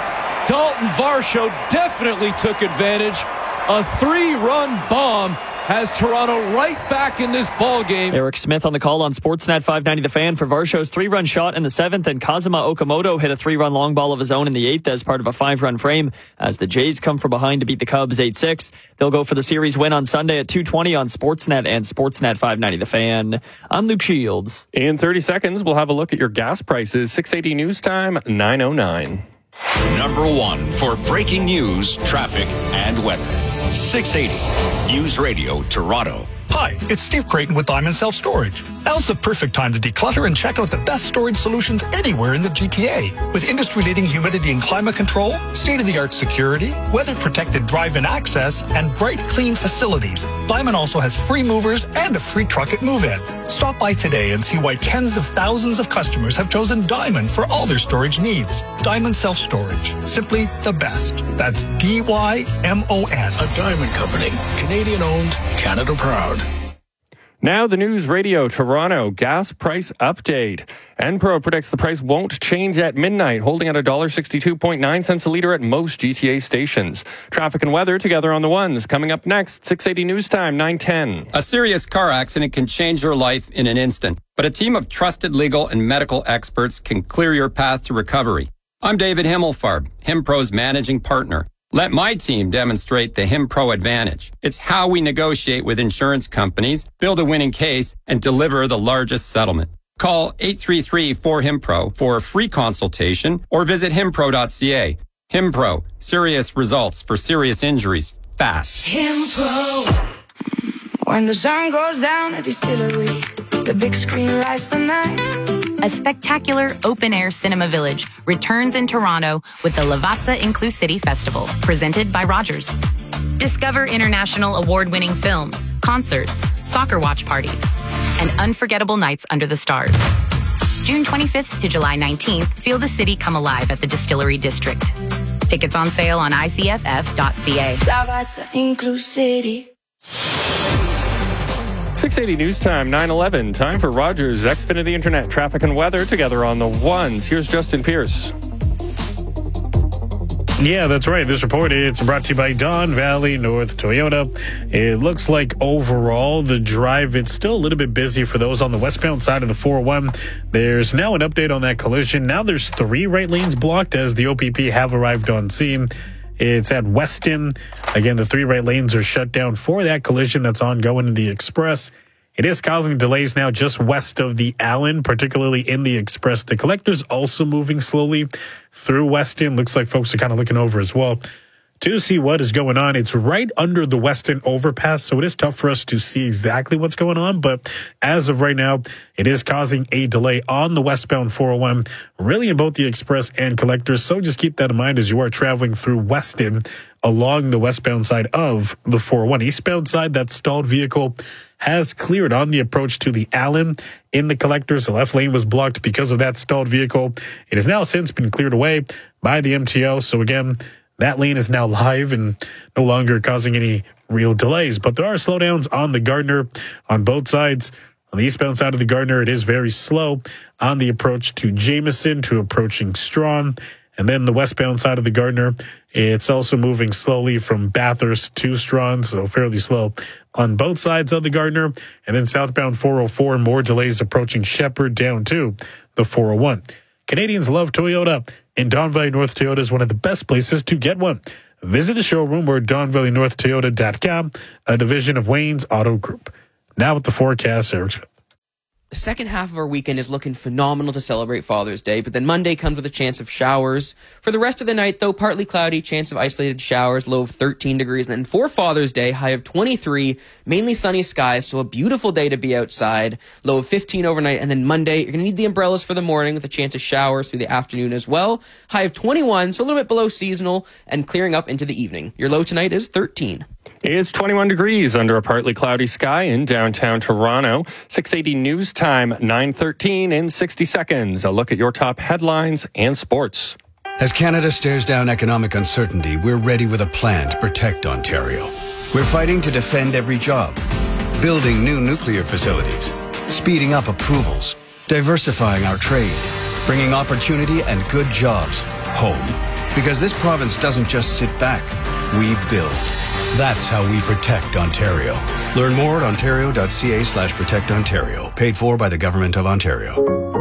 Speaker 9: Dalton Varsho definitely took advantage. A three-run bomb has Toronto right back in this ball game.
Speaker 23: Eric Smith on the call on Sportsnet five ninety The Fan for Varsho's three-run shot in the seventh, and Kazuma Okamoto hit a three-run long ball of his own in the eighth as part of a five-run frame as the Jays come from behind to beat the Cubs eight six. They'll go for the series win on Sunday at two twenty on Sportsnet and Sportsnet five ninety The Fan. I'm Luke Shields.
Speaker 20: In thirty seconds, we'll have a look at your gas prices. six eighty News Time, nine oh nine.
Speaker 2: Number one for breaking news, traffic, and weather. six eighty News Radio, Toronto.
Speaker 10: Hi, it's Steve Creighton with Diamond Self Storage. Now's the perfect time to declutter and check out the best storage solutions anywhere in the G T A. With industry-leading humidity and climate control, state-of-the-art security, weather-protected drive-in access, and bright, clean facilities, Diamond also has free movers and a free truck at move-in. Stop by today and see why tens of thousands of customers have chosen Diamond for all their storage needs. Diamond Self Storage. Simply the best. That's D Y M O N.
Speaker 14: A Diamond Company. Canadian-owned, Canada-proud.
Speaker 20: Now the News Radio Toronto gas price update. Enpro predicts the price won't change at midnight, holding at one dollar sixty-two point nine cents a litre at most G T A stations. Traffic and weather together on the ones. Coming up next, six eighty News Time, nine ten.
Speaker 15: A serious car accident can change your life in an instant, but a team of trusted legal and medical experts can clear your path to recovery. I'm David Himmelfarb, Himpro's managing partner. Let my team demonstrate the HimPro advantage. It's how we negotiate with insurance companies, build a winning case, and deliver the largest settlement. Call eight three three, four, HIMPRO for a free consultation or visit himpro dot c a. HimPro, serious results for serious injuries, fast.
Speaker 24: HimPro. When the sun goes down at the distillery, the big screen lights the night.
Speaker 25: A spectacular open-air cinema village returns in Toronto with the Lavazza Inclusivity Festival, presented by Rogers. Discover international award-winning films, concerts, soccer watch parties, and unforgettable nights under the stars. June twenty-fifth to July nineteenth, feel the city come alive at the Distillery District. Tickets on sale on I C F F dot C A.
Speaker 24: Lavazza Inclusivity.
Speaker 20: six eighty News Time, nine eleven. Time for Rogers Xfinity Internet traffic and weather together on the ones. Here's Justin Pierce.
Speaker 13: Yeah, that's right. This report, it's brought to you by Don Valley North Toyota. It looks like overall the drive, it's still a little bit busy for those on the westbound side of the four oh one. There's now an update on that collision. Now there's three right lanes blocked as the O P P have arrived on scene. It's at Weston. Again, the three right lanes are shut down for that collision that's ongoing in the Express. It is causing delays now just west of the Allen, particularly in the Express. The Collector's also moving slowly through Weston. Looks like folks are kind of looking over as well to see what is going on. It's right under the Weston overpass, so it is tough for us to see exactly what's going on. But as of right now, it is causing a delay on the westbound four oh one, really in both the Express and Collectors. So just keep that in mind as you are traveling through Weston along the westbound side of the four oh one. Eastbound side, that stalled vehicle has cleared on the approach to the Allen in the collectors. The left lane was blocked because of that stalled vehicle. It has now since been cleared away by the M T O. So again, that lane is now live and no longer causing any real delays. But there are slowdowns on the Gardner on both sides. On the eastbound side of the Gardner, it is very slow on the approach to Jameson to approaching Strawn. And then the westbound side of the Gardner, it's also moving slowly from Bathurst to Strawn, so fairly slow on both sides of the Gardner. And then southbound four oh four, more delays approaching Shepherd down to the four oh one. Canadians love Toyota, and Don Valley North Toyota is one of the best places to get one. Visit the showroom or don valley north toyota dot com, a division of Wayne's Auto Group. Now with the forecast, Eric Smith.
Speaker 3: The second half of our weekend is looking phenomenal to celebrate Father's Day, but then Monday comes with a chance of showers. For the rest of the night, though, partly cloudy, chance of isolated showers, low of thirteen degrees. And then for Father's Day, high of twenty-three, mainly sunny skies, so a beautiful day to be outside, low of fifteen overnight. And then Monday, you're going to need the umbrellas for the morning with a chance of showers through the afternoon as well. High of twenty-one, so a little bit below seasonal, and clearing up into the evening. Your low tonight is thirteen.
Speaker 20: It's twenty-one degrees under a partly cloudy sky in downtown Toronto. six eighty news time, nine thirteen in sixty seconds. A look at your top headlines and sports.
Speaker 1: As Canada stares down economic uncertainty, we're ready with a plan to protect Ontario. We're fighting to defend every job, building new nuclear facilities, speeding up approvals, diversifying our trade, bringing opportunity and good jobs home. Because this province doesn't just sit back, we build. That's how we protect Ontario. Learn more at ontario.ca slash protect Ontario. Paid for by the Government of Ontario.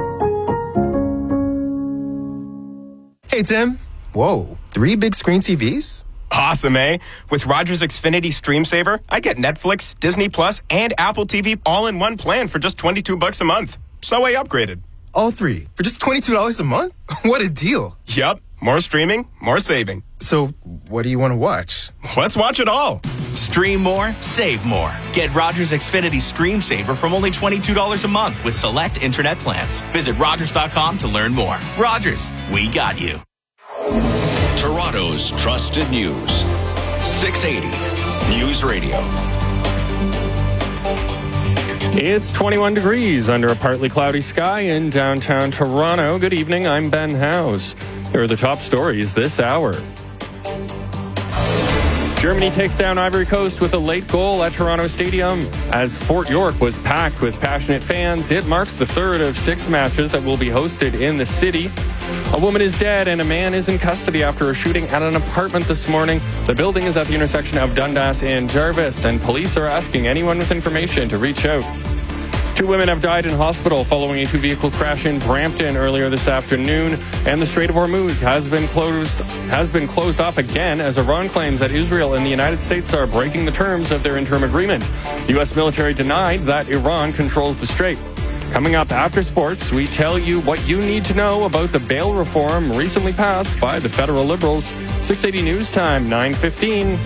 Speaker 5: Hey, Tim. Whoa, three big screen T Vs? Awesome, eh? With Rogers Xfinity Stream Saver, I get Netflix, Disney Plus, and Apple T V all in one plan for just twenty-two bucks a month. So I upgraded.
Speaker 11: All three for just twenty-two dollars a month? What a deal.
Speaker 5: Yup. More streaming, more saving.
Speaker 11: So, what do you want to watch?
Speaker 5: Let's watch it all.
Speaker 17: Stream more, save more. Get Rogers Xfinity Stream Saver from only twenty-two dollars a month with select internet plans. Visit Rogers dot com to learn more. Rogers, we got you.
Speaker 2: Toronto's trusted news. six eighty News Radio.
Speaker 20: It's twenty-one degrees under a partly cloudy sky in downtown Toronto. Good evening, I'm Ben House. Here are the top stories this hour. Germany takes down Ivory Coast with a late goal at Toronto Stadium. As Fort York was packed with passionate fans, it marks the third of six matches that will be hosted in the city. A woman is dead and a man is in custody after a shooting at an apartment this morning. The building is at the intersection of Dundas and Jarvis, and police are asking anyone with information to reach out. Two women have died in hospital following a two-vehicle crash in Brampton earlier this afternoon, and the Strait of Hormuz has been closed has been closed off again as Iran claims that Israel and the United States are breaking the terms of their interim agreement. The U S military denied that Iran controls the strait. Coming up after sports, we tell you what you need to know about the bail reform recently passed by the federal Liberals. six eighty News Time, nine fifteen.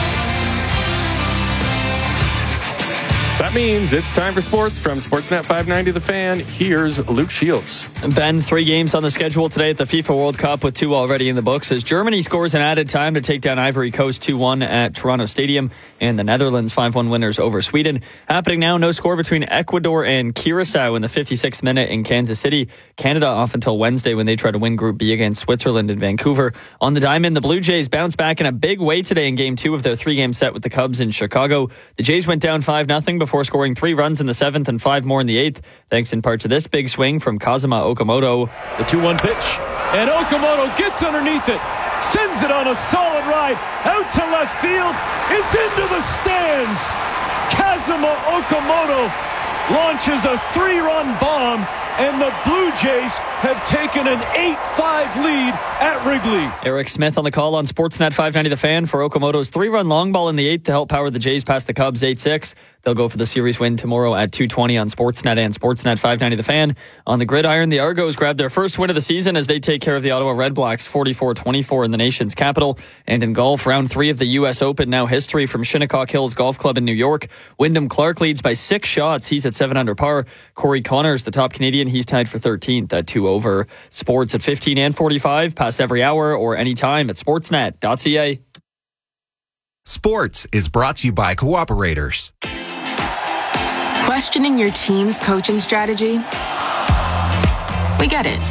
Speaker 20: That means it's time for sports from Sportsnet five ninety The Fan. Here's Luke Shields.
Speaker 23: Ben, three games on the schedule today at the FIFA World Cup with two already in the books as Germany scores an added time to take down Ivory Coast two one at Toronto Stadium, and the Netherlands five one winners over Sweden. Happening now, no score between Ecuador and Curacao in the fifty-sixth minute in Kansas City. Canada off until Wednesday when they try to win Group B against Switzerland in Vancouver. On the diamond, the Blue Jays bounce back in a big way today in Game two of their three-game set with the Cubs in Chicago. The Jays went down five nothing before before scoring three runs in the seventh and five more in the eighth, thanks in part to this big swing from Kazuma Okamoto.
Speaker 9: The two one pitch, and Okamoto gets underneath it, sends it on a solid ride, out to left field, it's into the stands. Kazuma Okamoto launches a three-run bomb, and the Blue Jays have taken an eight five lead at Wrigley.
Speaker 23: Eric Smith on the call on Sportsnet five ninety The Fan for Okamoto's three-run long ball in the eighth to help power the Jays past the Cubs eight six. They'll go for the series win tomorrow at two twenty on Sportsnet and Sportsnet five ninety The Fan. On the gridiron, the Argos grab their first win of the season as they take care of the Ottawa Redblacks forty-four twenty-four in the nation's capital. And in golf, round three of the U S Open, now history from Shinnecock Hills Golf Club in New York. Wyndham Clark leads by six shots. He's at seven under par. Corey Connors, the top Canadian, he's tied for thirteenth at two over. Sports at fifteen and forty-five, past every hour or anytime at sportsnet dot c a.
Speaker 16: Sports is brought to you by Cooperators.
Speaker 12: Questioning your team's coaching strategy? We get it.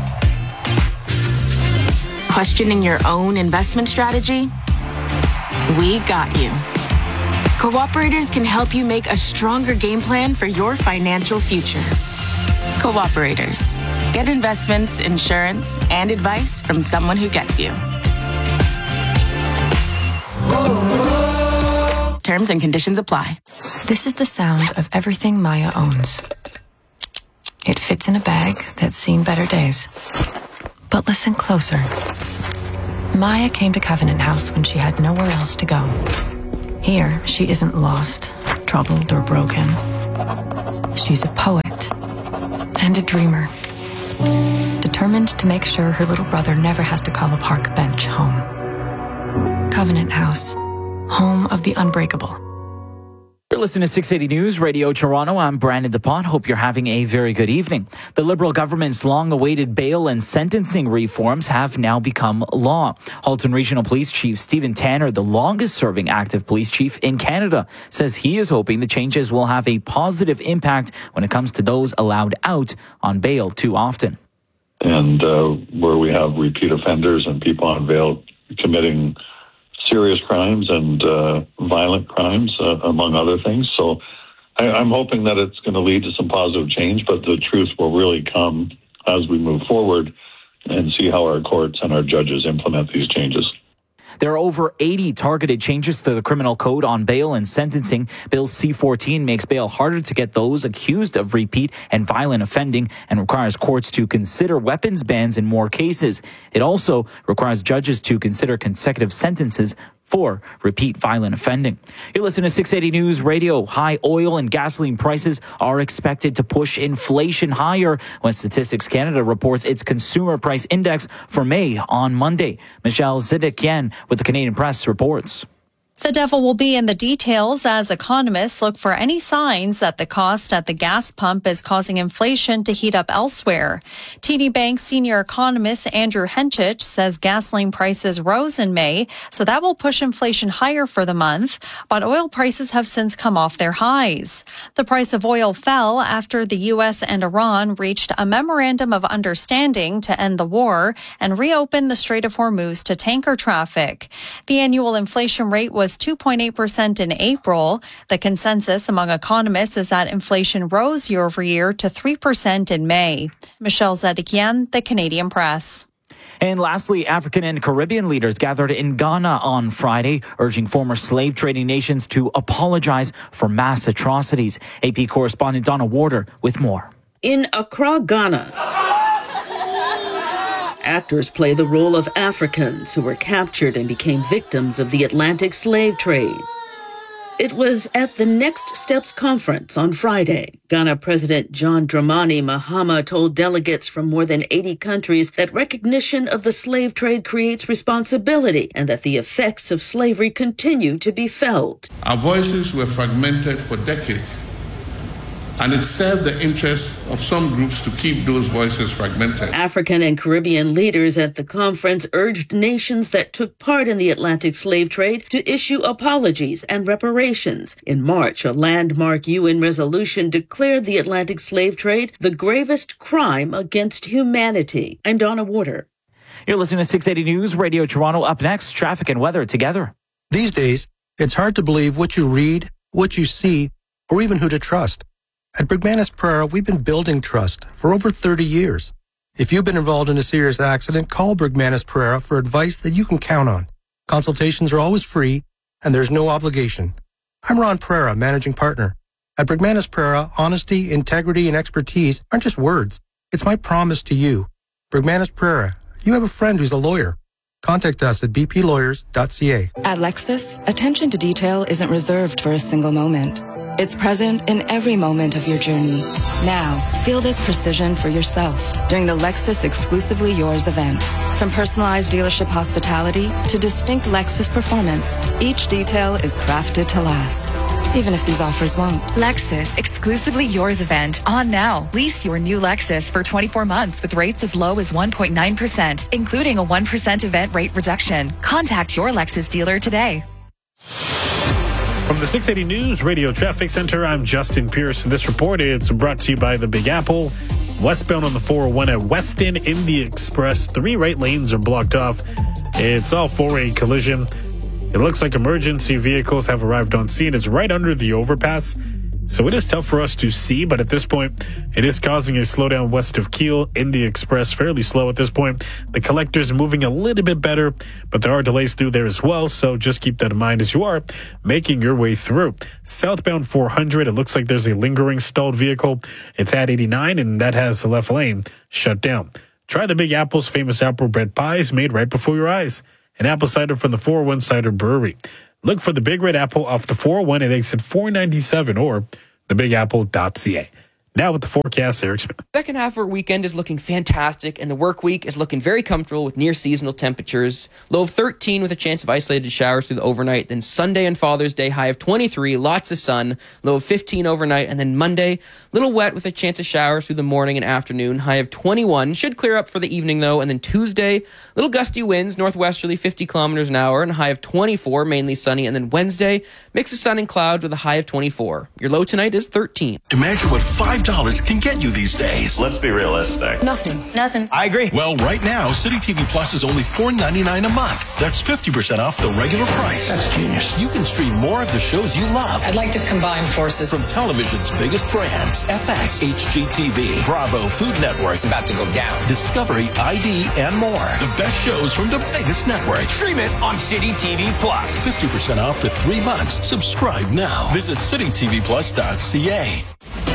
Speaker 12: Questioning your own investment strategy? We got you. Cooperators can help you make a stronger game plan for your financial future. Cooperators. Get investments, insurance, and advice from someone who gets you. Terms and conditions apply.
Speaker 16: This is the sound of everything Maya owns. It fits in a bag that's seen better days. But listen closer. Maya came to Covenant House when she had nowhere else to go. Here, she isn't lost, troubled, or broken. She's a poet and a dreamer, determined to make sure her little brother never has to call a park bench home. Covenant House, home of the unbreakable.
Speaker 18: You're listening to six eighty News Radio Toronto. I'm Brandon DePont. Hope you're having a very good evening. The Liberal government's long-awaited bail and sentencing reforms have now become law. Halton Regional Police Chief Stephen Tanner, the longest-serving active police chief in Canada, says he is hoping the changes will have a positive impact when it comes to those allowed out on bail too often.
Speaker 19: And uh, where we have repeat offenders and people on bail committing serious crimes and uh, violent crimes, uh, among other things. So I, I'm hoping that it's going to lead to some positive change, but the truth will really come as we move forward and see how our courts and our judges implement these changes.
Speaker 18: There are over eighty targeted changes to the criminal code on bail and sentencing. Bill C fourteen makes bail harder to get those accused of repeat and violent offending and requires courts to consider weapons bans in more cases. It also requires judges to consider consecutive sentences for repeat violent offending. You listen to six eighty News Radio. High oil and gasoline prices are expected to push inflation higher when Statistics Canada reports its consumer price index for May on Monday. Michelle Zidikian with the Canadian Press reports.
Speaker 21: The devil will be in the details as economists look for any signs that the cost at the gas pump is causing inflation to heat up elsewhere. T D Bank senior economist Andrew Henchich says gasoline prices rose in May, so that will push inflation higher for the month, but oil prices have since come off their highs. The price of oil fell after the U S and Iran reached a memorandum of understanding to end the war and reopen the Strait of Hormuz to tanker traffic. The annual inflation rate was two point eight percent in April. The consensus among economists is that inflation rose year over year to three percent in May. Michelle Zedikian, the Canadian Press.
Speaker 18: And lastly, African and Caribbean leaders gathered in Ghana on Friday, urging former slave trading nations to apologize for mass atrocities. A P correspondent Donna Warder with more.
Speaker 26: In Accra, Ghana, actors play the role of Africans who were captured and became victims of the Atlantic slave trade. It was at the Next Steps conference on Friday. Ghana President John Dramani Mahama told delegates from more than eighty countries that recognition of the slave trade creates responsibility and that the effects of slavery continue to be felt.
Speaker 27: Our voices were fragmented for decades, and it served the interests of some groups to keep those voices fragmented.
Speaker 26: African and Caribbean leaders at the conference urged nations that took part in the Atlantic slave trade to issue apologies and reparations. In March, a landmark U N resolution declared the Atlantic slave trade the gravest crime against humanity. I'm Donna Warder.
Speaker 18: You're listening to six eighty News Radio Toronto. Up next, traffic and weather together.
Speaker 28: These days, it's hard to believe what you read, what you see, or even who to trust. At Bergmanis Pereira, we've been building trust for over thirty years. If you've been involved in a serious accident, call Bergmanis Pereira for advice that you can count on. Consultations are always free, and there's no obligation. I'm Ron Pereira, managing partner. At Bergmanis Pereira, honesty, integrity, and expertise aren't just words. It's my promise to you. Bergmanis Pereira, you have a friend who's a lawyer. Contact us at b p lawyers dot c a.
Speaker 24: At Lexus, attention to detail isn't reserved for a single moment. It's present in every moment of your journey. Now, feel this precision for yourself during the Lexus Exclusively Yours event. From personalized dealership hospitality to distinct Lexus performance, each detail is crafted to last, even if these offers won't.
Speaker 29: Lexus Exclusively Yours event on now. Lease your new Lexus for twenty-four months with rates as low as one point nine percent, including a one percent event rate reduction. Contact your Lexus dealer today.
Speaker 13: From the six eighty News Radio Traffic Center, I'm Justin Pierce. This report is brought to you by the Big Apple. Westbound on the four oh one at Weston in the Express. Three right lanes are blocked off. It's all for a collision. It looks like emergency vehicles have arrived on scene. It's right under the overpass, so it is tough for us to see, but at this point, it is causing a slowdown west of Kiel in the Express, fairly slow at this point. The collector's moving a little bit better, but there are delays through there as well, so just keep that in mind as you are making your way through. Southbound four hundred, it looks like there's a lingering stalled vehicle. It's at eighty-nine, and that has the left lane shut down. Try the Big Apple's famous apple bread pies made right before your eyes. An apple cider from the four oh one Cider Brewery. Look for the Big Red Apple off the four oh one at exit four ninety-seven or the big apple dot c a. Now with the forecast, Eric Smith.
Speaker 3: Second half of our weekend is looking fantastic, and the work week is looking very comfortable with near seasonal temperatures. Low of thirteen with a chance of isolated showers through the overnight. Then Sunday and Father's Day, high of twenty-three, lots of sun. Low of fifteen overnight. And then Monday, little wet with a chance of showers through the morning and afternoon. High of twenty-one. Should clear up for the evening, though. And then Tuesday, little gusty winds, northwesterly fifty kilometers an hour, and a high of twenty-four, mainly sunny. And then Wednesday, mix of sun and cloud with a high of twenty-four. Your low tonight is thirteen.
Speaker 4: Imagine what five dollars can get you these days.
Speaker 6: Let's be realistic.
Speaker 12: Nothing. Nothing.
Speaker 6: I agree.
Speaker 4: Well, right now, City T V Plus is only four ninety-nine a month. That's fifty percent off the regular price.
Speaker 6: That's genius.
Speaker 4: You can stream more of the shows you love.
Speaker 7: I'd like to combine forces.
Speaker 4: From television's biggest brands, F X, H G T V, Bravo, Food Network.
Speaker 6: It's about to go down.
Speaker 4: Discovery, I D, and more. The best shows from the biggest networks.
Speaker 6: Stream it on City T V Plus.
Speaker 4: fifty percent off for three months. Subscribe now. Visit city t v plus dot c a.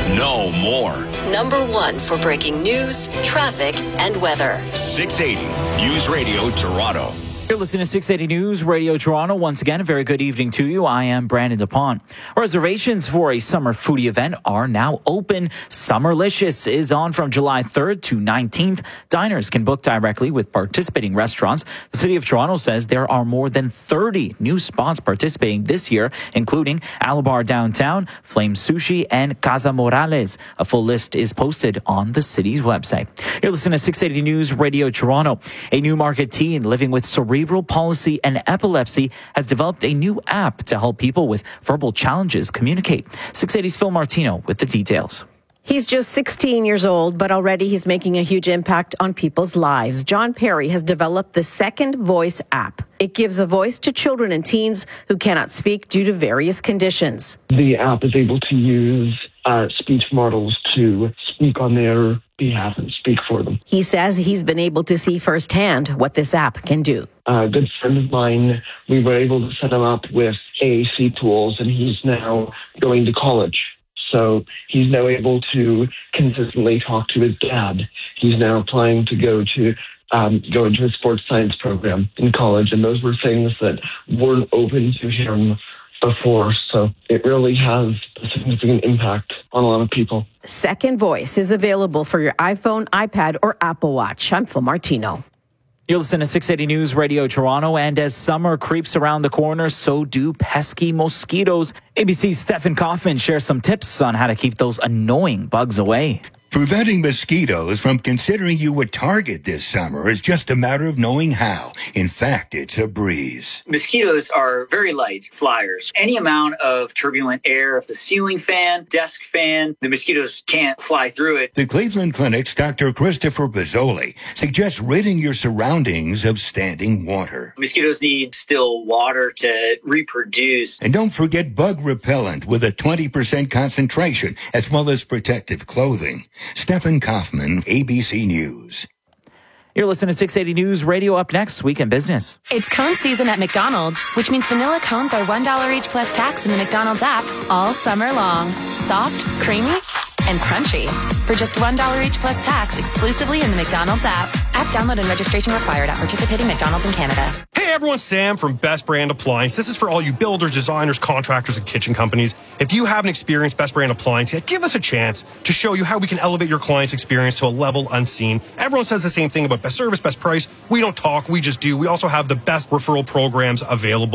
Speaker 2: No more.
Speaker 8: Number one for breaking news, traffic, and weather.
Speaker 2: six eighty News Radio Toronto.
Speaker 18: You're listening to six eighty News Radio Toronto. Once again, a very good evening to you. I am Brandon DePont. Reservations for a summer foodie event are now open. Summerlicious is on from July third to nineteenth. Diners can book directly with participating restaurants. The City of Toronto says there are more than thirty new spots participating this year, including Alabar Downtown, Flame Sushi, and Casa Morales. A full list is posted on the city's website. You're listening to six eighty News Radio Toronto. A Newmarket teen living with cerebral Cerebral palsy and epilepsy has developed a new app to help people with verbal challenges communicate. six eighty's Phil Martino with the details.
Speaker 10: He's just sixteen years old, but already he's making a huge impact on people's lives. John Perry has developed the Second Voice app. It gives a voice to children and teens who cannot speak due to various conditions.
Speaker 14: The app is able to use uh, speech models to speak on their behalf and speak for them.
Speaker 10: He says he's been able to see firsthand what this app can do.
Speaker 14: A good friend of mine, we were able to set him up with A A C tools, and he's now going to college. So he's now able to consistently talk to his dad. He's now applying to go to um, go into a sports science program in college, and those were things that weren't open to him before. So it really has a significant impact on a lot of people.
Speaker 10: Second Voice is available for your iPhone, iPad, or Apple Watch. I'm Phil Martino.
Speaker 18: You're listening to six eighty News Radio Toronto, and as summer creeps around the corner, so do pesky mosquitoes. A B C's Stefan Kaufman shares some tips on how to keep those annoying bugs away.
Speaker 15: Preventing mosquitoes from considering you a target this summer is just a matter of knowing how. In fact, it's a breeze.
Speaker 22: Mosquitoes are very light flyers. Any amount of turbulent air, if the ceiling fan, desk fan, the mosquitoes can't fly through it.
Speaker 15: The Cleveland Clinic's Doctor Christopher Bozzoli suggests ridding your surroundings of standing water.
Speaker 22: Mosquitoes need still water to reproduce.
Speaker 15: And don't forget bug repellent with a twenty percent concentration, as well as protective clothing. Stefan Kaufman, A B C News.
Speaker 18: You're listening to six eighty News Radio. Up next, Weekend Business.
Speaker 12: It's cone season at McDonald's, which means vanilla cones are one dollar each plus tax in the McDonald's app all summer long. Soft, creamy, and crunchy. For just one dollar each plus tax exclusively in the McDonald's app. App download and registration required at participating McDonald's in Canada.
Speaker 5: Hey everyone, Sam from Best Brand Appliance. This is for all you builders, designers, contractors, and kitchen companies. If you haven't experienced Best Brand Appliance yet, give us a chance to show you how we can elevate your client's experience to a level unseen. Everyone says the same thing about best service, best price. We don't talk, we just do. We also have the best referral programs available.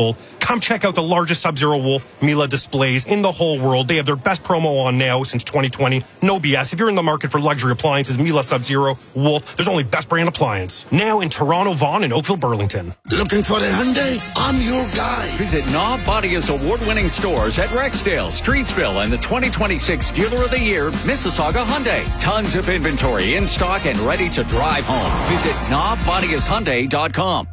Speaker 1: Come check out the largest Sub-Zero Wolf Mila displays in the whole world. They have their best promo on now since twenty twenty. No B S. If you're in the market for luxury appliances, Mila Sub-Zero Wolf, there's only best brand appliance. Now in Toronto, Vaughan, and Oakville, Burlington.
Speaker 7: Looking for a Hyundai? I'm your guy.
Speaker 2: Visit Knob Bodia's award-winning stores at Rexdale, Streetsville, and the twenty twenty-six Dealer of the Year, Mississauga Hyundai. Tons of inventory in stock and ready to drive home. Visit knob bodias hyundai dot com.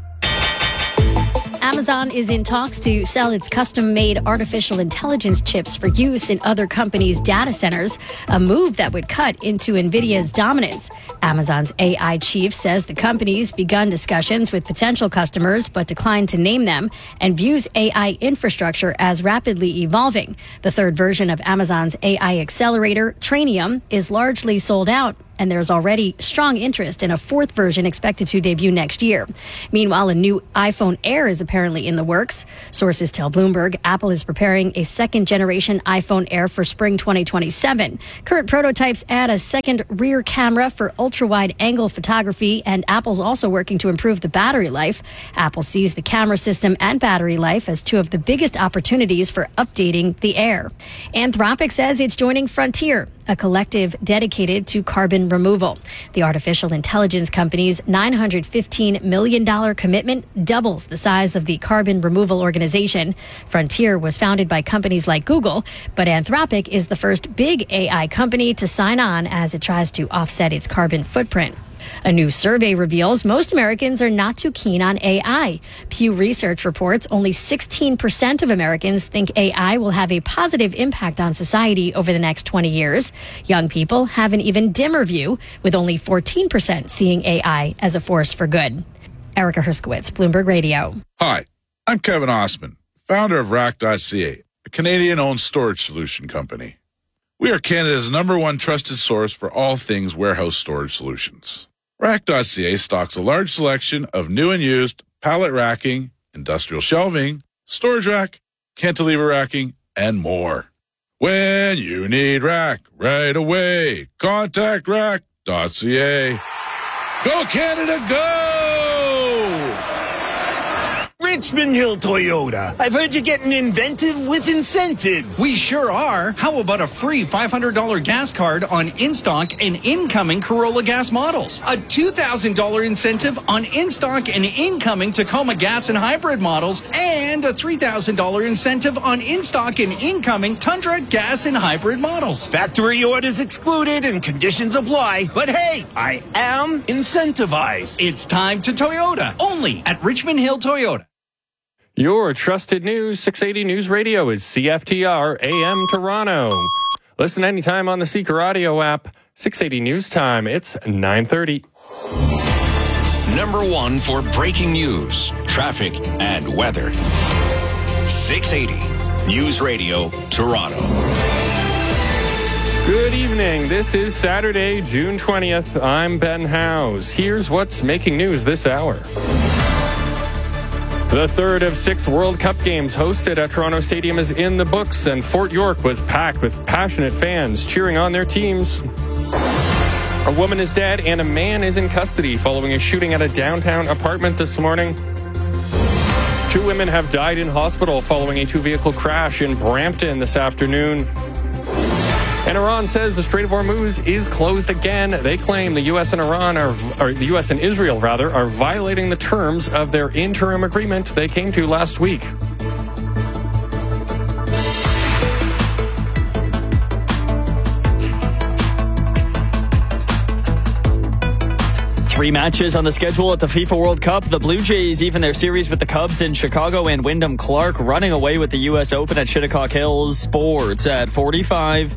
Speaker 9: Amazon is in talks to sell its custom-made artificial intelligence chips for use in other companies' data centers, a move that would cut into NVIDIA's dominance. Amazon's A I chief says the company's begun discussions with potential customers but declined to name them and views A I infrastructure as rapidly evolving. The third version of Amazon's A I accelerator, Trainium, is largely sold out, and there's already strong interest in a fourth version expected to debut next year. Meanwhile, a new iPhone Air is apparently in the works. Sources tell Bloomberg Apple is preparing a second-generation iPhone Air for spring twenty twenty-seven. Current prototypes add a second rear camera for ultra-wide-angle photography, and Apple's also working to improve the battery life. Apple sees the camera system and battery life as two of the biggest opportunities for updating the Air. Anthropic says it's joining Frontier, a collective dedicated to carbon removal. The artificial intelligence company's nine hundred fifteen million dollars commitment doubles the size of the carbon removal organization. Frontier was founded by companies like Google, but Anthropic is the first big A I company to sign on as it tries to offset its carbon footprint. A new survey reveals most Americans are not too keen on A I. Pew Research reports only sixteen percent of Americans think A I will have a positive impact on society over the next twenty years. Young people have an even dimmer view, with only fourteen percent seeing A I as a force for good. Erica Herskowitz, Bloomberg Radio.
Speaker 11: Hi, I'm Kevin Osman, founder of Rack dot C A, a Canadian-owned storage solution company. We are Canada's number one trusted source for all things warehouse storage solutions. Rack dot C A stocks a large selection of new and used pallet racking, industrial shelving, storage rack, cantilever racking, and more. When you need rack right away, contact Rack dot C A. Go Canada, go!
Speaker 16: Richmond Hill Toyota. I've heard you're getting inventive with incentives.
Speaker 17: We sure are. How about a free five hundred dollars gas card on in-stock and incoming Corolla gas models? A two thousand dollars incentive on in-stock and incoming Tacoma gas and hybrid models, and a three thousand dollars incentive on in-stock and incoming Tundra gas and hybrid models.
Speaker 16: Factory orders excluded and conditions apply. But hey, I am incentivized.
Speaker 17: It's time to Toyota. Only at Richmond Hill Toyota.
Speaker 20: Your trusted news, six eighty News Radio is C F T R A M Toronto. Listen anytime on the Seeker Audio app. six eighty News Time. It's nine thirty.
Speaker 2: Number one for breaking news, traffic, and weather. six eighty News Radio, Toronto.
Speaker 20: Good evening. This is Saturday, June twentieth. I'm Ben Howes. Here's what's making news this hour. The third of six World Cup games hosted at Toronto Stadium is in the books, and Fort York was packed with passionate fans cheering on their teams. A woman is dead and a man is in custody following a shooting at a downtown apartment this morning. Two women have died in hospital following a two-vehicle crash in Brampton this afternoon. And Iran says the Strait of Hormuz is closed again. They claim the U S and Iran are, or the U S and Israel rather, are violating the terms of their interim agreement they came to last week.
Speaker 18: Three matches on the schedule at the FIFA World Cup. The Blue Jays even their series with the Cubs in Chicago, and Wyndham Clark running away with the U S Open at Shinnecock Hills. Sports at forty-five.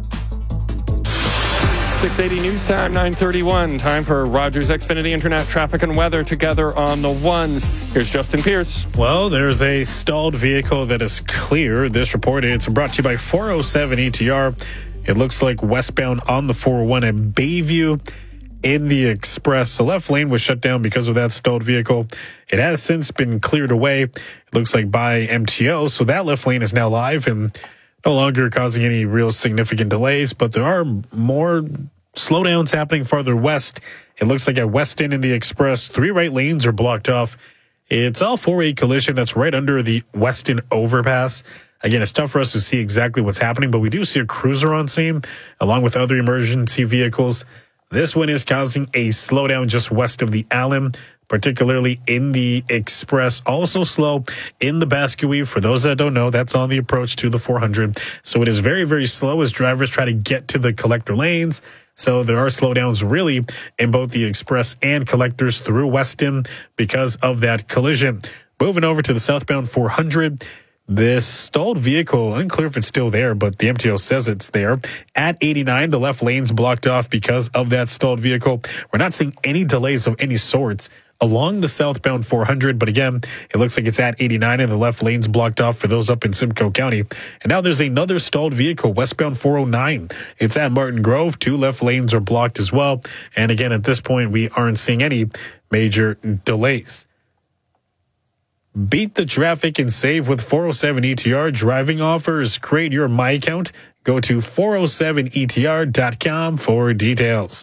Speaker 20: six eighty News Time, nine thirty-one. Time for Rogers Xfinity Internet traffic and weather together on the ones. Here's Justin Pierce.
Speaker 13: Well, there's a stalled vehicle that is clear. This report, it's brought to you by four oh seven E T R. It looks like westbound on the four oh one at Bayview in the Express. The left lane was shut down because of that stalled vehicle. It has since been cleared away. It looks like by M T O. So that left lane is now live and no longer causing any real significant delays, but there are more slowdowns happening farther west. It looks like at Weston in the Express, three right lanes are blocked off It's all for a collision that's right under the Weston overpass. Again, it's tough for us to see exactly what's happening, but we do see a cruiser on scene along with other emergency vehicles. This one is causing a slowdown just west of the Allen, particularly in the Express. Also slow in the Basque-Weave. For those that don't know, that's on the approach to the four hundred. So it is very, very slow as drivers try to get to the collector lanes. So there are slowdowns really in both the Express and collectors through Weston because of that collision. Moving over to the southbound four hundred. This stalled vehicle, unclear if it's still there, but the M T O says it's there. At eighty-nine, the left lane's blocked off because of that stalled vehicle. We're not seeing any delays of any sorts along the southbound four hundred, but again, it looks like it's at eighty-nine and the left lane's blocked off for those up in Simcoe County. And now there's another stalled vehicle, westbound four oh nine. It's at Martin Grove. Two left lanes are blocked as well. And again, at this point, we aren't seeing any major delays. Beat the traffic and save with four oh seven E T R driving offers. Create your My Account. Go to four oh seven E T R dot com for details.